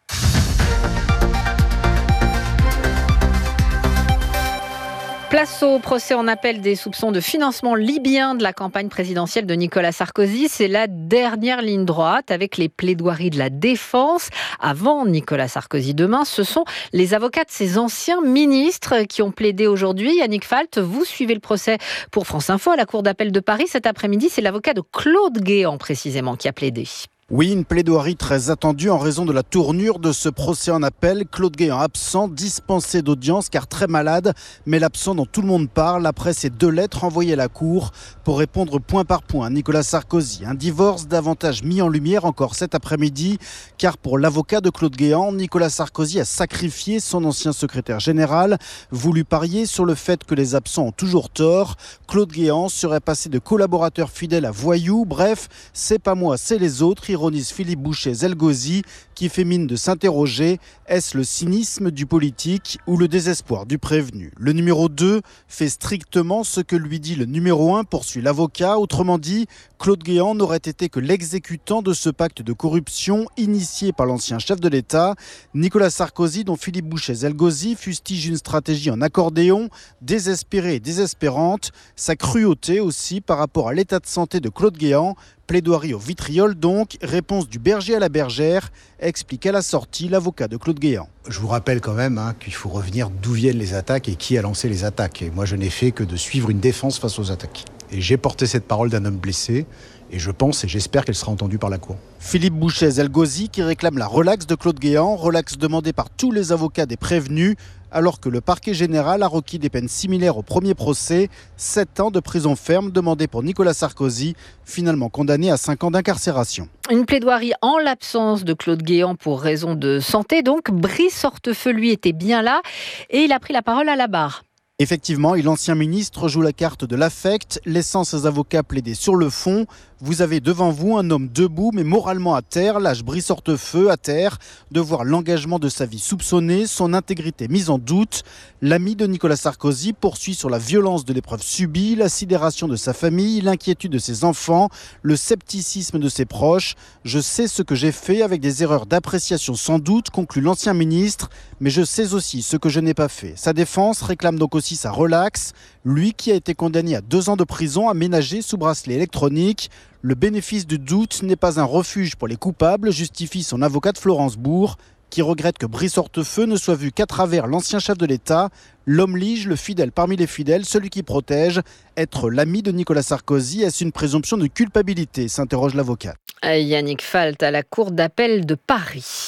Place au procès en appel des soupçons de financement libyen de la campagne présidentielle de Nicolas Sarkozy. C'est la dernière ligne droite avec les plaidoiries de la défense. Avant Nicolas Sarkozy demain, ce sont les avocats de ces anciens ministres qui ont plaidé aujourd'hui. Yannick Falt, vous suivez le procès pour France Info à la Cour d'appel de Paris. Cet après-midi, c'est l'avocat de Claude Guéant précisément qui a plaidé.
Oui, une plaidoirie très attendue en raison de la tournure de ce procès en appel. Claude Guéant absent, dispensé d'audience car très malade, mais l'absent dont tout le monde parle après ces 2 lettres envoyées à la Cour pour répondre point par point à Nicolas Sarkozy. Un divorce davantage mis en lumière encore cet après-midi, car pour l'avocat de Claude Guéant, Nicolas Sarkozy a sacrifié son ancien secrétaire général, voulu parier sur le fait que les absents ont toujours tort. Claude Guéant serait passé de collaborateur fidèle à voyou. Bref, c'est pas moi, c'est les autres, ironise Philippe Bouchet-Zelgozi, qui fait mine de s'interroger. Est-ce le cynisme du politique ou le désespoir du prévenu ? Le numéro 2 fait strictement ce que lui dit le numéro 1, poursuit l'avocat. Autrement dit, Claude Guéant n'aurait été que l'exécutant de ce pacte de corruption initié par l'ancien chef de l'État. Nicolas Sarkozy, dont Philippe Bouchet-Zelgozi fustige une stratégie en accordéon, désespérée et désespérante. Sa cruauté aussi par rapport à l'état de santé de Claude Guéant. Plaidoirie au vitriol donc, réponse du berger à la bergère, explique à la sortie l'avocat de Claude Guéant.
Je vous rappelle quand même qu'il faut revenir d'où viennent les attaques et qui a lancé les attaques. Et moi je n'ai fait que de suivre une défense face aux attaques. Et j'ai porté cette parole d'un homme blessé et je pense et j'espère qu'elle sera entendue par la Cour.
Philippe Bouchet-Zelgozi qui réclame la relaxe de Claude Guéant, relaxe demandée par tous les avocats des prévenus, alors que le parquet général a requis des peines similaires au premier procès, 7 ans de prison ferme demandés pour Nicolas Sarkozy, finalement condamné à 5 ans d'incarcération.
Une plaidoirie en l'absence de Claude Guéant pour raison de santé. Donc, Brice Hortefeux, lui, était bien là et il a pris la parole à la barre.
Effectivement, l'ancien ministre joue la carte de l'affect, laissant ses avocats plaider sur le fond. Vous avez devant vous un homme debout mais moralement à terre, l'âge Brice Hortefeux à terre, de voir l'engagement de sa vie soupçonné, son intégrité mise en doute. L'ami de Nicolas Sarkozy poursuit sur la violence de l'épreuve subie, la sidération de sa famille, l'inquiétude de ses enfants, le scepticisme de ses proches. Je sais ce que j'ai fait avec des erreurs d'appréciation sans doute, conclut l'ancien ministre, mais je sais aussi ce que je n'ai pas fait. Sa défense réclame donc aussi sa relaxe. Lui qui a été condamné à 2 ans de prison aménagé sous bracelet électronique. Le bénéfice du doute n'est pas un refuge pour les coupables, justifie son avocate Florence Bourg, qui regrette que Brice Hortefeux ne soit vu qu'à travers l'ancien chef de l'État, l'homme lige, le fidèle parmi les fidèles, celui qui protège. Être l'ami de Nicolas Sarkozy, est-ce une présomption de culpabilité ? S'interroge l'avocate.
Yannick Falt à la Cour d'appel de Paris.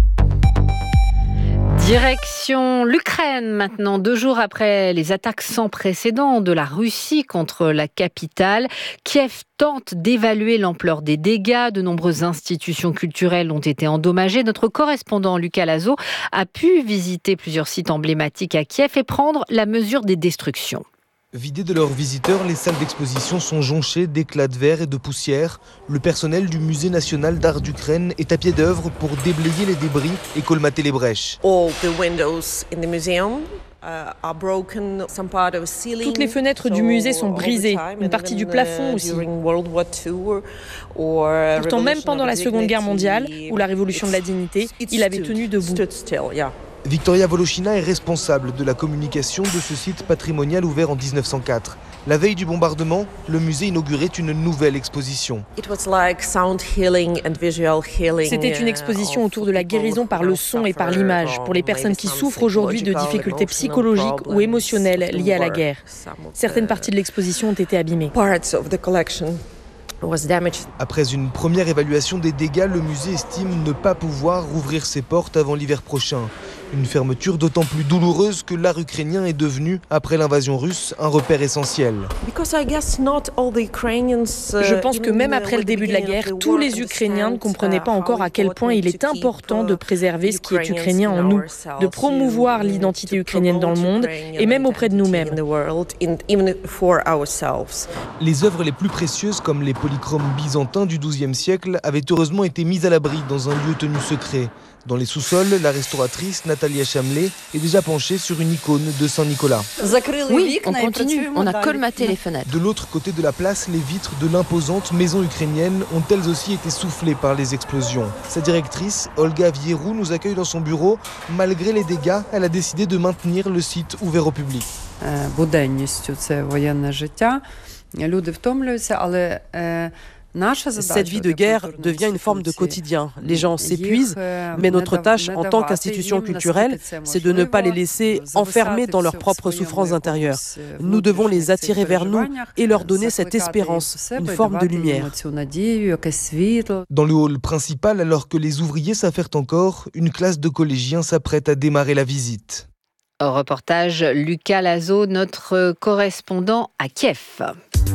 Direction l'Ukraine maintenant, 2 jours après les attaques sans précédent de la Russie contre la capitale. Kiev tente d'évaluer l'ampleur des dégâts. De nombreuses institutions culturelles ont été endommagées. Notre correspondant Lucas Lazo a pu visiter plusieurs sites emblématiques à Kiev et prendre la mesure des destructions.
Vidées de leurs visiteurs, les salles d'exposition sont jonchées d'éclats de verre et de poussière. Le personnel du Musée national d'art d'Ukraine est à pied d'œuvre pour déblayer les débris et colmater les brèches.
Toutes les fenêtres du musée sont brisées, une partie du plafond aussi. Pourtant, même pendant la Seconde Guerre mondiale ou la Révolution de la dignité, il avait tenu debout.
Victoria Volochina est responsable de la communication de ce site patrimonial ouvert en 1904. La veille du bombardement, le musée inaugurait une nouvelle exposition.
C'était une exposition autour de la guérison par le son et par l'image, pour les personnes qui souffrent aujourd'hui de difficultés psychologiques ou émotionnelles liées à la guerre. Certaines parties de l'exposition ont été abîmées.
Après une première évaluation des dégâts, le musée estime ne pas pouvoir rouvrir ses portes avant l'hiver prochain. Une fermeture d'autant plus douloureuse que l'art ukrainien est devenu, après l'invasion russe, un repère essentiel.
Je pense que même après le début de la guerre, tous les Ukrainiens ne comprenaient pas encore à quel point il est important de préserver ce qui est ukrainien en nous, de promouvoir l'identité ukrainienne dans le monde et même auprès de nous-mêmes.
Les œuvres les plus précieuses, comme les polychromes byzantins du XIIe siècle, avaient heureusement été mises à l'abri dans un lieu tenu secret. Dans les sous-sols, la restauratrice Natalia Chamlet est déjà penchée sur une icône de Saint-Nicolas.
Oui, on continue, on a colmaté les fenêtres.
De l'autre côté de la place, les vitres de l'imposante maison ukrainienne ont elles aussi été soufflées par les explosions. Sa directrice, Olga Vierou, nous accueille dans son bureau. Malgré les dégâts, elle a décidé de maintenir le site ouvert au public.
Cette vie de guerre devient une forme de quotidien. Les gens s'épuisent, mais notre tâche en tant qu'institution culturelle, c'est de ne pas les laisser enfermés dans leurs propres souffrances intérieures. Nous devons les attirer vers nous et leur donner cette espérance, une forme de lumière.
Dans le hall principal, alors que les ouvriers s'affairent encore, une classe de collégiens s'apprête à démarrer la visite.
Au reportage, Lucas Lazo, notre correspondant à Kiev.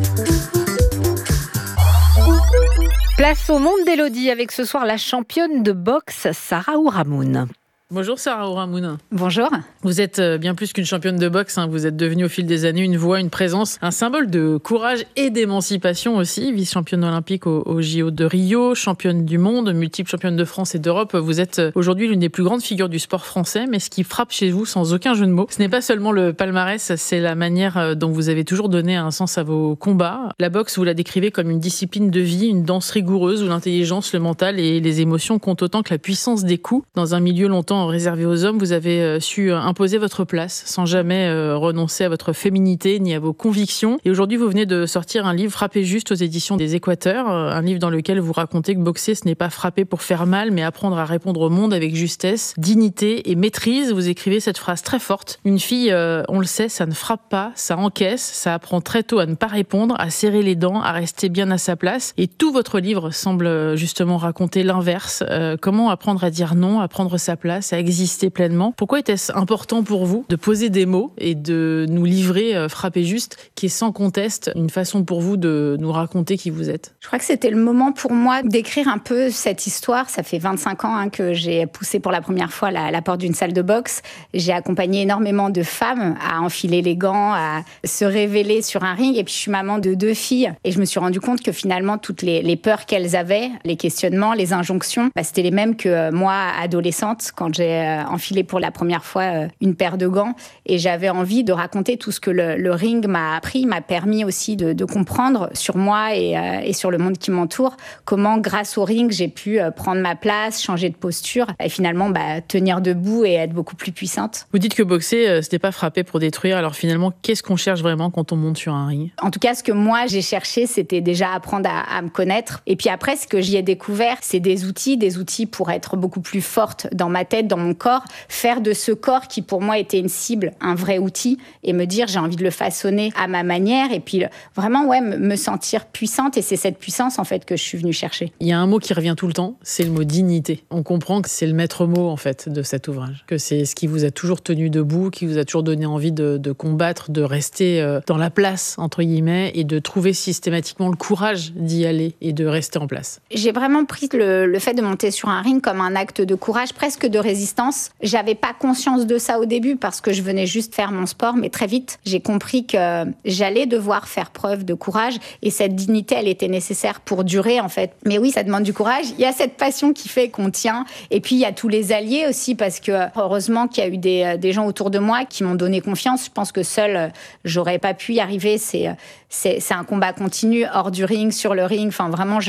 Place au monde d'Élodie avec ce soir la championne de boxe Sarah Ouramoun.
Bonjour Sarah Ouramoun.
Bonjour.
Vous êtes bien plus qu'une championne de boxe, vous êtes devenue au fil des années une voix, une présence, un symbole de courage et d'émancipation aussi. Vice-championne olympique au JO de Rio, championne du monde, multiple championne de France et d'Europe. Vous êtes aujourd'hui l'une des plus grandes figures du sport français, mais ce qui frappe chez vous, sans aucun jeu de mots, ce n'est pas seulement le palmarès, c'est la manière dont vous avez toujours donné un sens à vos combats. La boxe, vous la décrivez comme une discipline de vie, une danse rigoureuse où l'intelligence, le mental et les émotions comptent autant que la puissance des coups. Dans un milieu longtemps réservé aux hommes, vous avez su imposer votre place sans jamais renoncer à votre féminité ni à vos convictions. Et aujourd'hui, vous venez de sortir un livre Frapper juste aux éditions des Équateurs, un livre dans lequel vous racontez que boxer, ce n'est pas frapper pour faire mal, mais apprendre à répondre au monde avec justesse, dignité et maîtrise. Vous écrivez cette phrase très forte. Une fille, on le sait, ça ne frappe pas, ça encaisse, ça apprend très tôt à ne pas répondre, à serrer les dents, à rester bien à sa place. Et tout votre livre semble justement raconter l'inverse. Comment apprendre à dire non, à prendre sa place, à exister pleinement. Pourquoi était-ce important pour vous de poser des mots et de nous livrer Frapper juste, qui est sans conteste une façon pour vous de nous raconter qui vous êtes?
Je crois que c'était le moment pour moi d'écrire un peu cette histoire. Ça fait 25 ans que j'ai poussé pour la première fois la porte d'une salle de boxe. J'ai accompagné énormément de femmes à enfiler les gants, à se révéler sur un ring. Et puis je suis maman de 2 filles. Et je me suis rendu compte que finalement, toutes les peurs qu'elles avaient, les questionnements, les injonctions, c'était les mêmes que moi, adolescente, quand j'ai enfilé pour la première fois une paire de gants. Et j'avais envie de raconter tout ce que le ring m'a appris, m'a permis aussi de comprendre sur moi et sur le monde qui m'entoure, comment grâce au ring j'ai pu prendre ma place, changer de posture et finalement tenir debout et être beaucoup plus puissante.
Vous dites que boxer, c'était pas frapper pour détruire. Alors finalement, qu'est-ce qu'on cherche vraiment quand on monte sur un ring?
En tout cas, ce que moi j'ai cherché, c'était déjà apprendre à me connaître. Et puis après, ce que j'y ai découvert, c'est des outils pour être beaucoup plus forte dans ma tête, dans mon corps, faire de ce corps qui pour moi était une cible, un vrai outil, et me dire j'ai envie de le façonner à ma manière, et puis vraiment me sentir puissante, et c'est cette puissance en fait que je suis venue chercher.
Il y a un mot qui revient tout le temps, c'est le mot dignité. On comprend que c'est le maître mot en fait de cet ouvrage, que c'est ce qui vous a toujours tenu debout, qui vous a toujours donné envie de combattre, de rester dans la place entre guillemets, et de trouver systématiquement le courage d'y aller et de rester en place.
J'ai vraiment pris le fait de monter sur un ring comme un acte de courage, presque de résistance. J'avais pas conscience de ça au début parce que je venais juste faire mon sport, mais très vite, j'ai compris que j'allais devoir faire preuve de courage, et cette dignité, elle était nécessaire pour durer en fait. Mais oui, ça demande du courage. Il y a cette passion qui fait qu'on tient, et puis il y a tous les alliés aussi, parce que heureusement qu'il y a eu des gens autour de moi qui m'ont donné confiance. Je pense que seule, j'aurais pas pu y arriver. C'est un combat continu, hors du ring, sur le ring. Enfin, vraiment,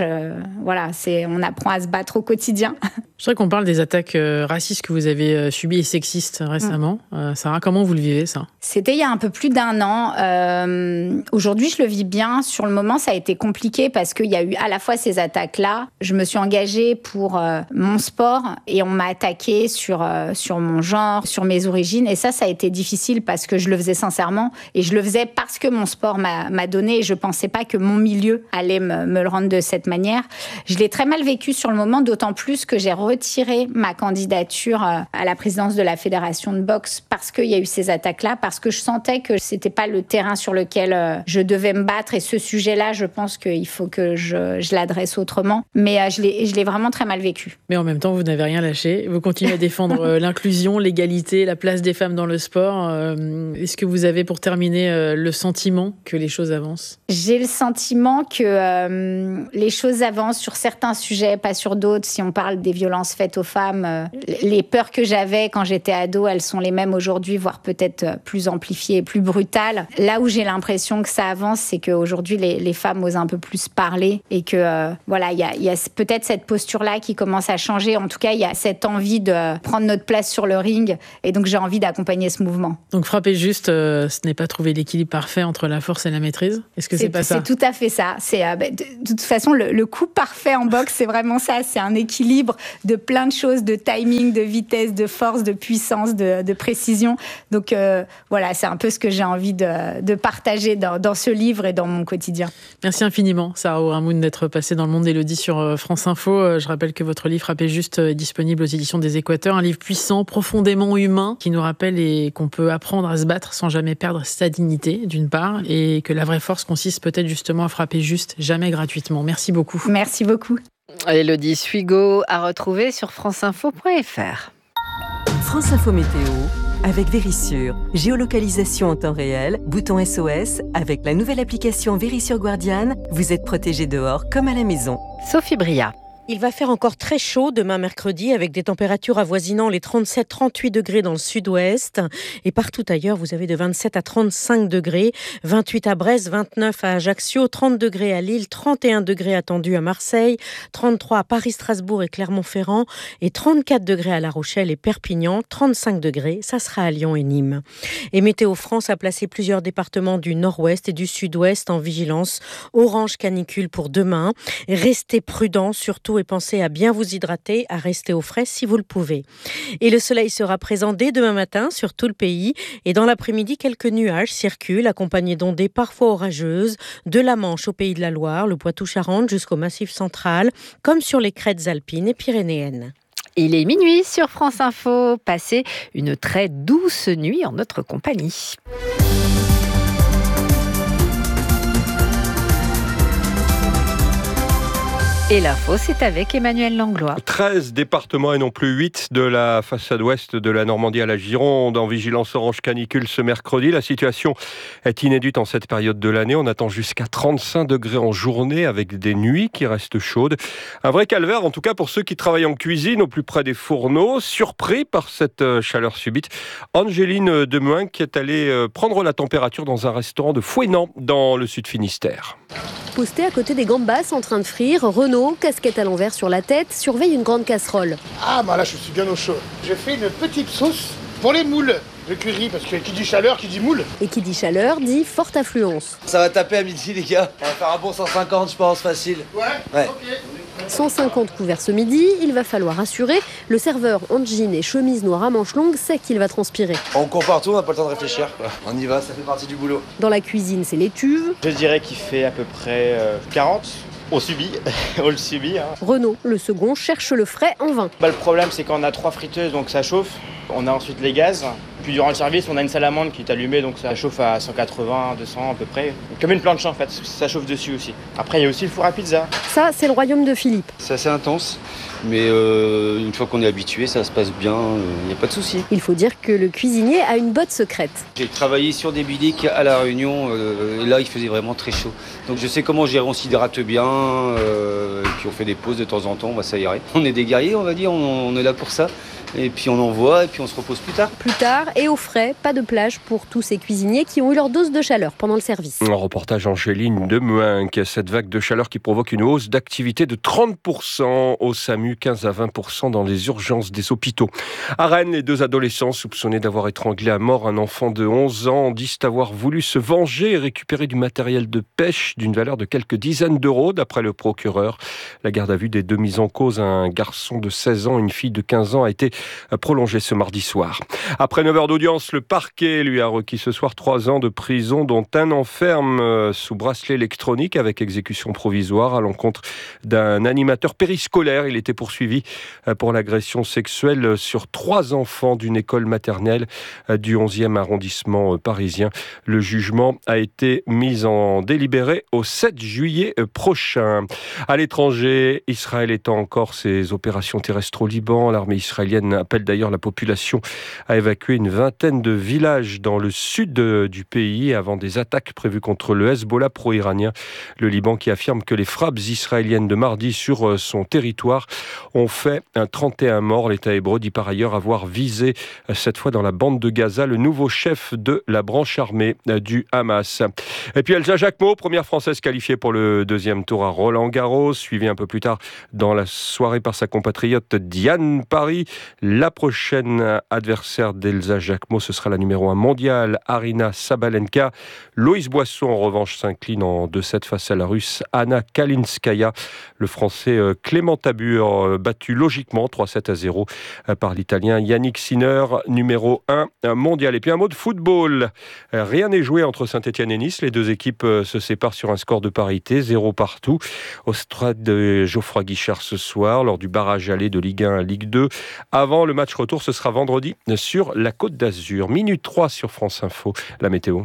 on apprend à se battre au quotidien.
Je voudrais qu'on parle des attaques racistes que vous avez subies et sexistes récemment. Sarah, comment vous le vivez, ça?
C'était il y a un peu plus d'1 an. Aujourd'hui, je le vis bien. Sur le moment, ça a été compliqué parce qu'il y a eu à la fois ces attaques-là. Je me suis engagée pour mon sport et on m'a attaqué sur mon genre, sur mes origines. Et ça a été difficile parce que je le faisais sincèrement et je le faisais parce que mon sport m'a donné et je pensais pas que mon milieu allait me le rendre de cette manière. Je l'ai très mal vécu sur le moment, d'autant plus que j'ai retiré ma candidature à la présidence de la fédération de boxe parce qu'il y a eu ces attaques-là, parce que je sentais que c'était pas le terrain sur lequel je devais me battre et ce sujet-là, je pense qu'il faut que je l'adresse autrement. Mais je l'ai vraiment très mal vécu.
Mais en même temps, vous n'avez rien lâché. Vous continuez à défendre l'inclusion, l'égalité, la place des femmes dans le sport. Est-ce que vous avez, pour terminer, le sentiment que les choses avancent ?
J'ai le sentiment que les choses avancent sur certains sujets, pas sur d'autres. Si on parle des violences faites aux femmes, les peurs que j'avais quand j'étais ado, elles sont les mêmes aujourd'hui, voire peut-être plus amplifiées et plus brutales. Là où j'ai l'impression que ça avance, c'est qu'aujourd'hui, les femmes osent un peu plus parler et que voilà, il y a peut-être cette posture-là qui commence à changer. En tout cas, il y a cette envie de prendre notre place sur le ring et donc j'ai envie d'accompagner ce mouvement.
Donc frapper juste, ce n'est pas trouver l'équilibre parfait entre la force et la maîtrise ? Est-ce que c'est pas ça ?
C'est tout à fait ça. De toute façon, le coup parfait en boxe, c'est vraiment ça. C'est un équilibre de plein de choses, de timing, de vitesse, de force, de puissance, de précision. Donc voilà, c'est un peu ce que j'ai envie de partager dans ce livre et dans mon quotidien.
Merci infiniment, Sarah Ourahmoune, d'être passée dans le monde d'Élodie sur France Info. Je rappelle que votre livre Frapper juste est disponible aux éditions des Équateurs, un livre puissant, profondément humain, qui nous rappelle et qu'on peut apprendre à se battre sans jamais perdre sa dignité, d'une part, et que la vraie force consiste peut-être justement à frapper juste, jamais gratuitement. Merci beaucoup.
Merci beaucoup.
Élodie Suigo à retrouver sur franceinfo.fr.
France Info Météo avec Vérissure. Géolocalisation en temps réel, bouton SOS. Avec la nouvelle application Vérissure Guardian, vous êtes protégé dehors comme à la maison.
Sophie Bria.
Il va faire encore très chaud demain mercredi avec des températures avoisinant les 37-38 degrés dans le sud-ouest. Et partout ailleurs, vous avez de 27 à 35 degrés. 28 à Brest, 29 à Ajaccio, 30 degrés à Lille, 31 degrés attendus à Marseille, 33 à Paris, Strasbourg et Clermont-Ferrand et 34 degrés à La Rochelle et Perpignan, 35 degrés, ça sera à Lyon et Nîmes. Et Météo France a placé plusieurs départements du nord-ouest et du sud-ouest en vigilance orange canicule pour demain. Restez prudents, surtout et pensez à bien vous hydrater, à rester au frais si vous le pouvez. Et le soleil sera présent dès demain matin sur tout le pays et dans l'après-midi, quelques nuages circulent accompagnés d'ondées parfois orageuses de la Manche au Pays de la Loire, le Poitou-Charentes jusqu'au Massif central, comme sur les crêtes alpines et pyrénéennes.
Il est minuit sur France Info. Passez une très douce nuit en notre compagnie. Et l'info, c'est avec Emmanuel Langlois.
13 départements et non plus 8 de la façade ouest de la Normandie à la Gironde en vigilance orange canicule ce mercredi. La situation est inédite en cette période de l'année. On attend jusqu'à 35 degrés en journée avec des nuits qui restent chaudes. Un vrai calvaire, en tout cas pour ceux qui travaillent en cuisine au plus près des fourneaux. Surpris par cette chaleur subite, Angéline Demuynck est allée prendre la température dans un restaurant de Fouesnant dans le sud Finistère.
Posté à côté des gambas en train de frire, Renaud, casquette à l'envers sur la tête, surveille une grande casserole.
Ah bah là je suis bien au chaud. Je fais une petite sauce pour les moules de curry, parce que qui dit chaleur, qui dit moule.
Et qui dit chaleur, dit forte affluence.
Ça va taper à midi les gars. On va faire un bon 150 je pense, facile. Ouais.
Ok.
150 couverts ce midi, il va falloir assurer. Le serveur en jean et chemise noire à manches longues sait qu'il va transpirer.
On court partout, on n'a pas le temps de réfléchir, quoi. On y va, ça fait partie du boulot.
Dans la cuisine, c'est l'étuve.
Je dirais qu'il fait à peu près 40. On subit, on le subit.
Renaud, le second, cherche le frais en vain.
Le problème, c'est qu'on a 3 friteuses, donc ça chauffe. On a ensuite les gaz. Puis durant le service, on a une salamandre qui est allumée, donc ça chauffe à 180, 200 à peu près. Comme une planche en fait, ça chauffe dessus aussi. Après, il y a aussi le four à pizza.
Ça, c'est le royaume de Philippe.
C'est assez intense, mais une fois qu'on est habitué, ça se passe bien, il n'y a pas de souci.
Il faut dire que le cuisinier a une botte secrète.
J'ai travaillé sur des biliques à La Réunion, et là il faisait vraiment très chaud. Donc je sais comment gérer, on s'hydrate bien, et puis on fait des pauses de temps en temps, ça irait. On est des guerriers, on va dire, on est là pour ça. Et puis on envoie et puis on se repose plus tard.
Plus tard et au frais, pas de plage pour tous ces cuisiniers qui ont eu leur dose de chaleur pendant le service.
Un reportage Angéline Demuynck. Cette vague de chaleur qui provoque une hausse d'activité de 30% au SAMU, 15 à 20% dans les urgences des hôpitaux. À Rennes, les 2 adolescents soupçonnés d'avoir étranglé à mort un enfant de 11 ans disent avoir voulu se venger et récupérer du matériel de pêche d'une valeur de quelques dizaines d'euros, d'après le procureur. La garde à vue des 2 mises en cause, un garçon de 16 ans et une fille de 15 ans, a été prolongée ce mardi soir. Après 9 heures d'audience, le parquet lui a requis ce soir 3 ans de prison, dont un enferme sous bracelet électronique avec exécution provisoire à l'encontre d'un animateur périscolaire. Il était poursuivi pour l'agression sexuelle sur 3 enfants d'une école maternelle du 11e arrondissement parisien. Le jugement a été mis en délibéré au 7 juillet prochain. À l'étranger, Israël étend encore ses opérations terrestres au Liban. L'armée israélienne appelle d'ailleurs la population à évacuer une vingtaine de villages dans le sud du pays avant des attaques prévues contre le Hezbollah pro-iranien. Le Liban qui affirme que les frappes israéliennes de mardi sur son territoire ont fait 31 morts. L'État hébreu dit par ailleurs avoir visé, cette fois dans la bande de Gaza, le nouveau chef de la branche armée du Hamas. Et puis Elsa Jacquemot, première française qualifiée pour le deuxième tour à Roland-Garros, suivie un peu plus tard dans la soirée par sa compatriote Diane Parry. La prochaine adversaire d'Elsa Jacquemot, ce sera la numéro 1 mondiale, Aryna Sabalenka. Loïs Boisson, en revanche, s'incline en 2-7 face à la Russe Anna Kalinskaya. Le Français Clément Tabur, battu logiquement 3-7-0 par l'Italien Yannick Sinner, numéro 1 mondial. Et puis un mot de football. Rien n'est joué entre Saint-Etienne et Nice. Les deux équipes se séparent sur un score de parité, 0 partout, au stade de Geoffroy Guichard ce soir, lors du barrage aller de Ligue 1 à Ligue 2. Avant le match retour, ce sera vendredi sur la Côte d'Azur. Minute 3 sur France Info. La météo.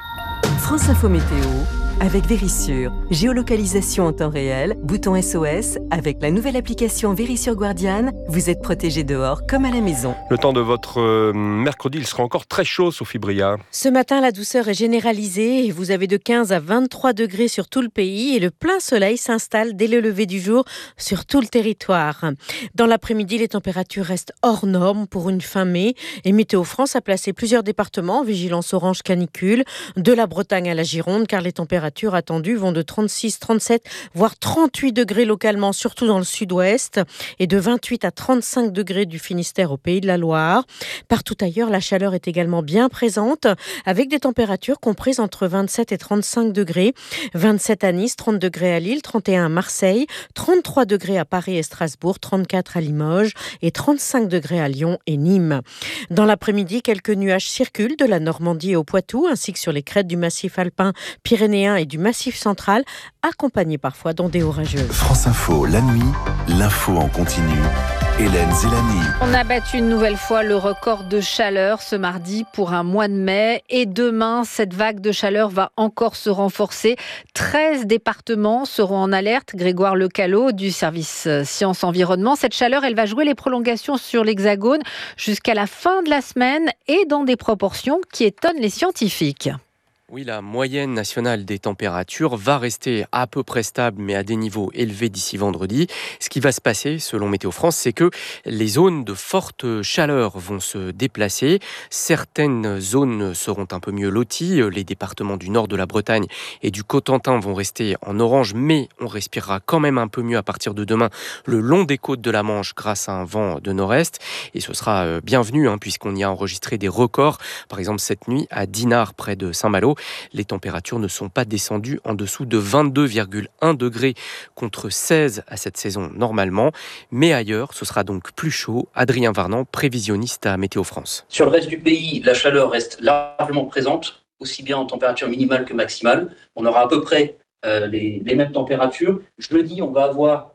France Info Météo avec Vérissure. Géolocalisation en temps réel, bouton SOS. Avec la nouvelle application Vérissure Guardiane, vous êtes protégé dehors comme à la maison.
Le temps de votre mercredi, il sera encore très chaud, Sophie Bria.
Ce matin, la douceur est généralisée et vous avez de 15 à 23 degrés sur tout le pays et le plein soleil s'installe dès le lever du jour sur tout le territoire. Dans l'après-midi, les températures restent hors normes pour une fin mai et Météo France a placé plusieurs départements en vigilance orange canicule, de la Bretagne à la Gironde, car les températures attendues vont de 36, 37, voire 38 degrés localement, surtout dans le sud-ouest, et de 28 à 35 degrés du Finistère au Pays de la Loire. Partout ailleurs, la chaleur est également bien présente, avec des températures comprises entre 27 et 35 degrés. 27 à Nice, 30 degrés à Lille, 31 à Marseille, 33 degrés à Paris et Strasbourg, 34 à Limoges et 35 degrés à Lyon et Nîmes. Dans l'après-midi, quelques nuages circulent de la Normandie au Poitou, ainsi que sur les crêtes du massif alpin pyrénéen et du massif central, accompagnés parfois d'ondées orageuses.
France Info, la nuit, l'info en continu. Hélène Zélani.
On a battu une nouvelle fois le record de chaleur ce mardi pour un mois de mai. Et demain, cette vague de chaleur va encore se renforcer. 13 départements seront en alerte. Grégoire Lecallot du service Sciences Environnement. Cette chaleur, elle va jouer les prolongations sur l'Hexagone jusqu'à la fin de la semaine et dans des proportions qui étonnent les scientifiques.
Oui, la moyenne nationale des températures va rester à peu près stable, mais à des niveaux élevés d'ici vendredi. Ce qui va se passer, selon Météo France, c'est que les zones de forte chaleur vont se déplacer. Certaines zones seront un peu mieux loties. Les départements du nord de la Bretagne et du Cotentin vont rester en orange, mais on respirera quand même un peu mieux à partir de demain le long des côtes de la Manche grâce à un vent de nord-est. Et ce sera bienvenu, puisqu'on y a enregistré des records. Par exemple, cette nuit, à Dinard, près de Saint-Malo, les températures ne sont pas descendues en dessous de 22,1 degrés contre 16 à cette saison normalement. Mais ailleurs, ce sera donc plus chaud. Adrien Varnan, prévisionniste à Météo France.
Sur le reste du pays, la chaleur reste largement présente, aussi bien en température minimale que maximale. On aura à peu près les mêmes températures. Jeudi, on va avoir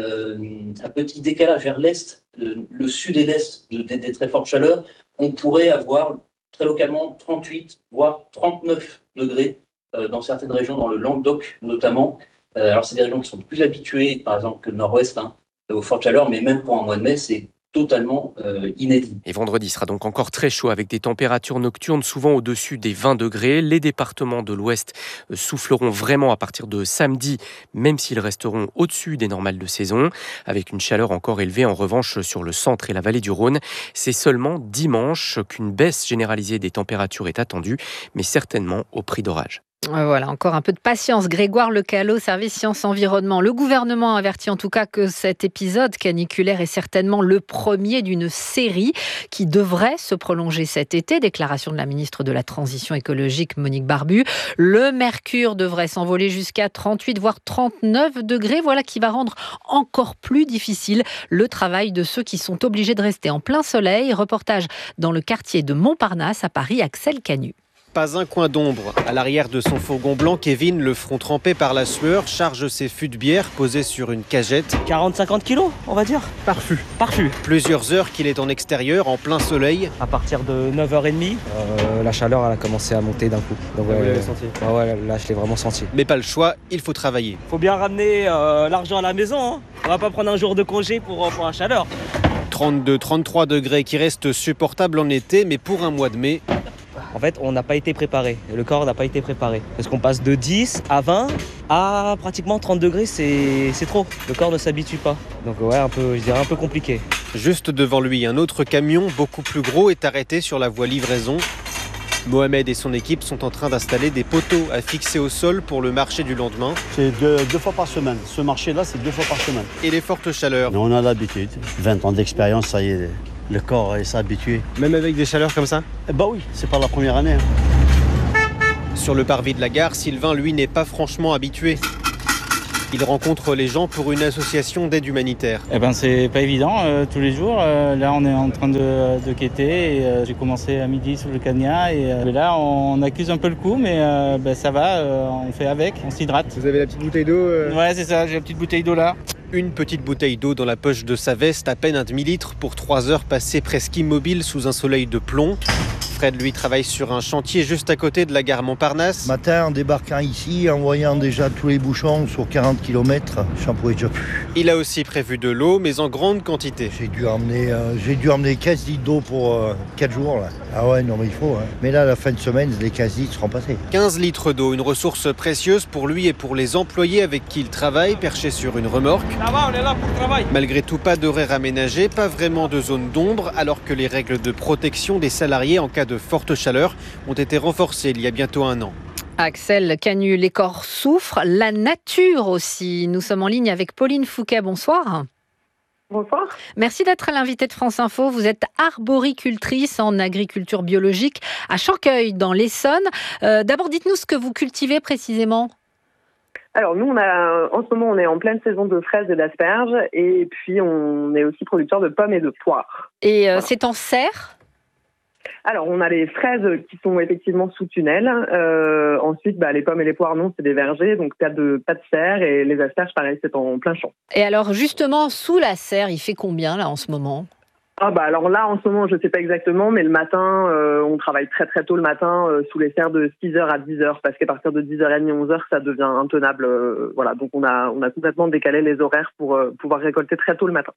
un petit décalage vers l'est, le sud et l'est des très fortes chaleurs. On pourrait avoir très localement 38 voire 39 degrés dans certaines régions, dans le Languedoc notamment. Alors c'est des régions qui sont plus habituées, par exemple que le nord-ouest, aux fortes chaleurs, mais même pour un mois de mai, c'est totalement inédit.
Et vendredi sera donc encore très chaud avec des températures nocturnes souvent au-dessus des 20 degrés. Les départements de l'ouest souffleront vraiment à partir de samedi, même s'ils resteront au-dessus des normales de saison, avec une chaleur encore élevée en revanche sur le centre et la vallée du Rhône. C'est seulement dimanche qu'une baisse généralisée des températures est attendue, mais certainement au prix d'orage.
Voilà, encore un peu de patience. Grégoire Lecalot, service Sciences Environnement. Le gouvernement avertit en tout cas que cet épisode caniculaire est certainement le premier d'une série qui devrait se prolonger cet été. Déclaration de la ministre de la Transition écologique, Monique Barbu. Le mercure devrait s'envoler jusqu'à 38 voire 39 degrés. Voilà qui va rendre encore plus difficile le travail de ceux qui sont obligés de rester en plein soleil. Reportage dans le quartier de Montparnasse à Paris, Axel Canu.
Pas un coin d'ombre. À l'arrière de son fourgon blanc, Kevin, le front trempé par la sueur, charge ses fûts de bière posés sur une cagette.
40-50 kilos, on va dire. Par fût.
Plusieurs heures qu'il est en extérieur, en plein soleil.
À partir de 9h30, la chaleur elle a commencé à monter d'un coup. Donc,
vous l'avez senti ?
Ouais, là je l'ai vraiment senti.
Mais pas le choix, il faut travailler.
Faut bien ramener l'argent à la maison. Hein. On va pas prendre un jour de congé pour la chaleur.
32-33 degrés qui restent supportables en été, mais pour un mois de mai...
En fait, on n'a pas été préparé. Le corps n'a pas été préparé. Parce qu'on passe de 10 à 20 à pratiquement 30 degrés, c'est trop. Le corps ne s'habitue pas. Donc ouais, je dirais un peu compliqué.
Juste devant lui, un autre camion, beaucoup plus gros, est arrêté sur la voie livraison. Mohamed et son équipe sont en train d'installer des poteaux à fixer au sol pour le marché du lendemain.
C'est deux fois par semaine. Ce marché-là, c'est 2 fois par semaine.
Et les fortes chaleurs.
On a l'habitude. 20 ans d'expérience, ça y est. Le corps s'est habitué.
Même avec des chaleurs comme ça ?
Bah oui, c'est pas la première année.
Sur le parvis de la gare, Sylvain, lui, n'est pas franchement habitué. Il rencontre les gens pour une association d'aide humanitaire.
C'est pas évident tous les jours. Là, on est en train de quêter. Et, j'ai commencé à midi sur le Cagna. Et là, on accuse un peu le coup, mais ça va. On fait avec, on s'hydrate.
Vous avez la petite bouteille d'eau
Ouais, c'est ça, j'ai la petite bouteille d'eau là.
Une petite bouteille d'eau dans la poche de sa veste, à peine un demi-litre pour 3 heures passées presque immobiles sous un soleil de plomb. Fred, lui, travaille sur un chantier juste à côté de la gare Montparnasse.
Matin, en débarquant ici, en voyant déjà tous les bouchons sur 40 km, j'en pouvais déjà plus.
Il a aussi prévu de l'eau, mais en grande quantité.
J'ai dû emmener 15 litres d'eau pour 4 jours. Là. Ah ouais, non mais il faut. Hein. Mais là, à la fin de semaine, les 15 litres seront passés.
15 litres d'eau, une ressource précieuse pour lui et pour les employés avec qui il travaille, perchés sur une remorque.
Ça va, on est là pour le travail.
Malgré tout, pas d'horaire aménagé, pas vraiment de zone d'ombre, alors que les règles de protection des salariés en cas de forte chaleur ont été renforcées il y a bientôt 1 an.
Axel Canu, les corps souffrent, la nature aussi. Nous sommes en ligne avec Pauline Fouquet, bonsoir.
Bonsoir.
Merci d'être l'invitée de France Info. Vous êtes arboricultrice en agriculture biologique à Chanqueuil, dans l'Essonne. D'abord, dites-nous ce que vous cultivez précisément.
Alors nous, en ce moment, on est en pleine saison de fraises et d'asperges, et puis on est aussi producteur de pommes et de poires.
Et voilà. C'est en serre ?
Alors, on a les fraises qui sont effectivement sous tunnel. Ensuite, les pommes et les poires, non, c'est des vergers, donc pas de serre. Et les asperges, pareil, c'est en plein champ.
Et alors, justement, sous la serre, il fait combien, là, en ce moment ?
Alors là, en ce moment, je ne sais pas exactement, mais le matin, on travaille très très tôt le matin sous les serres de 6h à 10h, parce qu'à partir de 10h30, 11h, ça devient intenable. Voilà, donc on a complètement décalé les horaires pour pouvoir récolter très tôt le matin.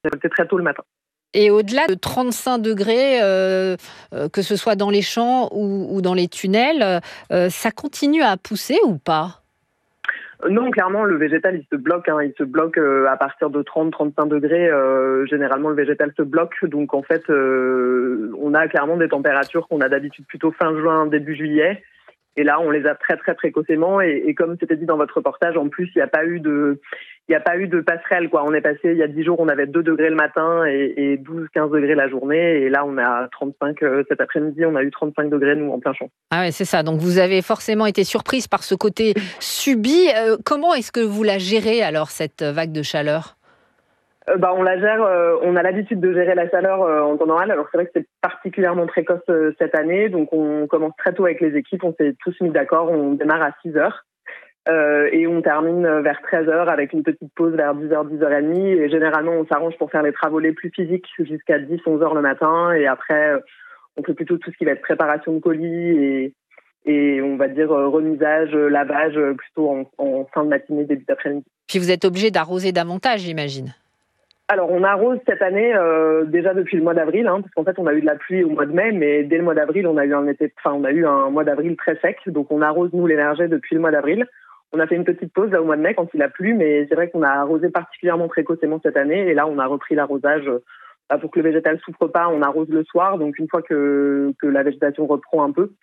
Et au-delà de 35 degrés, que ce soit dans les champs ou dans les tunnels, ça continue à pousser ou pas ?
Non, clairement, le végétal, il se bloque. Il se bloque à partir de 30-35 degrés. Généralement, le végétal se bloque. Donc, en fait, on a clairement des températures qu'on a d'habitude plutôt fin juin, début juillet. Et là, on les a très, très précocement. Et comme c'était dit dans votre reportage, en plus, il n'y a pas eu de passerelle, quoi. On est passé, il y a 10 jours, on avait 2 degrés le matin et 12-15 degrés la journée. Et là, on a 35, cet après-midi, on a eu 35 degrés, nous, en plein champ.
Ah ouais, c'est ça. Donc, vous avez forcément été surprise par ce côté subi. Comment est-ce que vous la gérez, alors, cette vague de chaleur ?
On la gère, on a l'habitude de gérer la chaleur en temps normal. Alors c'est vrai que c'est particulièrement précoce cette année, donc on commence très tôt avec les équipes, on s'est tous mis d'accord, on démarre à 6h et on termine vers 13h avec une petite pause vers 10h, 10h30 et généralement on s'arrange pour faire les travaux les plus physiques jusqu'à 10, 11h le matin et après on fait plutôt tout ce qui va être préparation de colis et on va dire remisage, lavage plutôt en fin de matinée, début d'après-midi.
Puis vous êtes obligé d'arroser davantage, j'imagine.
Alors, on arrose cette année déjà depuis le mois d'avril, parce qu'en fait, on a eu de la pluie au mois de mai, mais dès le mois d'avril, on a eu un mois d'avril très sec. Donc, on arrose, nous, les vergers depuis le mois d'avril. On a fait une petite pause là au mois de mai quand il a plu, mais c'est vrai qu'on a arrosé particulièrement précocement cette année. Et là, on a repris l'arrosage pour que le végétal souffre pas. On arrose le soir, donc une fois que la végétation reprend un peu.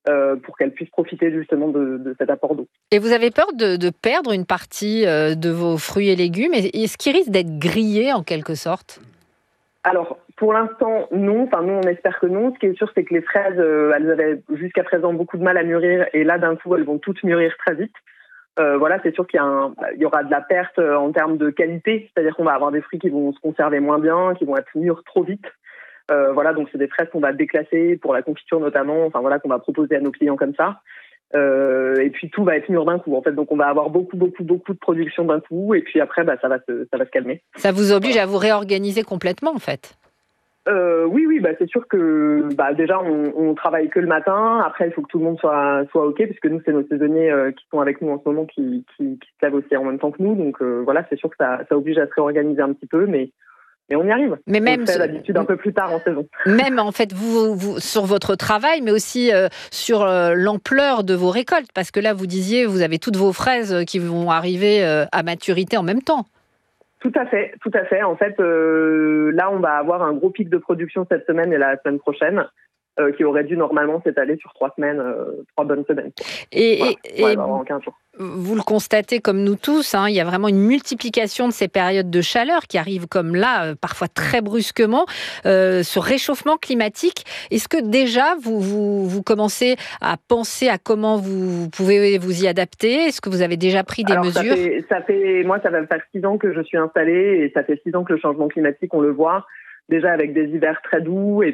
pour qu'elles puissent profiter justement de cet apport d'eau.
Et vous avez peur de perdre une partie de vos fruits et légumes? Est-ce qu'ils risquent d'être grillés en quelque sorte?
Alors, pour l'instant, non. Enfin, nous, on espère que non. Ce qui est sûr, c'est que les fraises, elles avaient jusqu'à présent beaucoup de mal à mûrir. Et là, d'un coup, elles vont toutes mûrir très vite. Voilà, c'est sûr qu'il y aura de la perte en termes de qualité. C'est-à-dire qu'on va avoir des fruits qui vont se conserver moins bien, qui vont être mûrs trop vite. Voilà, donc c'est des fraises qu'on va déclasser pour la confiture notamment. Enfin, voilà, qu'on va proposer à nos clients comme ça. Et puis tout va être mûr d'un coup, en fait. Donc on va avoir beaucoup de production d'un coup. Et puis après, ça va se calmer.
Ça vous oblige à vous réorganiser complètement, en fait?
Oui, c'est sûr que déjà on travaille que le matin. Après, il faut que tout le monde soit ok, puisque nous c'est nos saisonniers qui sont avec nous en ce moment qui se lèvent aussi en même temps que nous. Donc voilà, c'est sûr que ça oblige à se réorganiser un petit peu, mais on y arrive.
Mais même
on le fait d'habitude un peu plus tard en saison.
Même en fait, vous sur votre travail, mais aussi sur l'ampleur de vos récoltes, parce que là vous disiez vous avez toutes vos fraises qui vont arriver à maturité en même temps.
Tout à fait. En fait, là, on va avoir un gros pic de production cette semaine et la semaine prochaine, qui aurait dû normalement s'étaler sur 3 semaines, 3 bonnes semaines.
Et
en 15 jours.
Vous le constatez comme nous tous, il y a vraiment une multiplication de ces périodes de chaleur qui arrivent comme là, parfois très brusquement, ce réchauffement climatique. Est-ce que déjà vous commencez à penser à comment vous pouvez vous y adapter? Est-ce que vous avez déjà pris des mesures?
Moi, ça va faire 6 ans que je suis installée et ça fait 6 ans que le changement climatique, on le voit déjà avec des hivers très doux et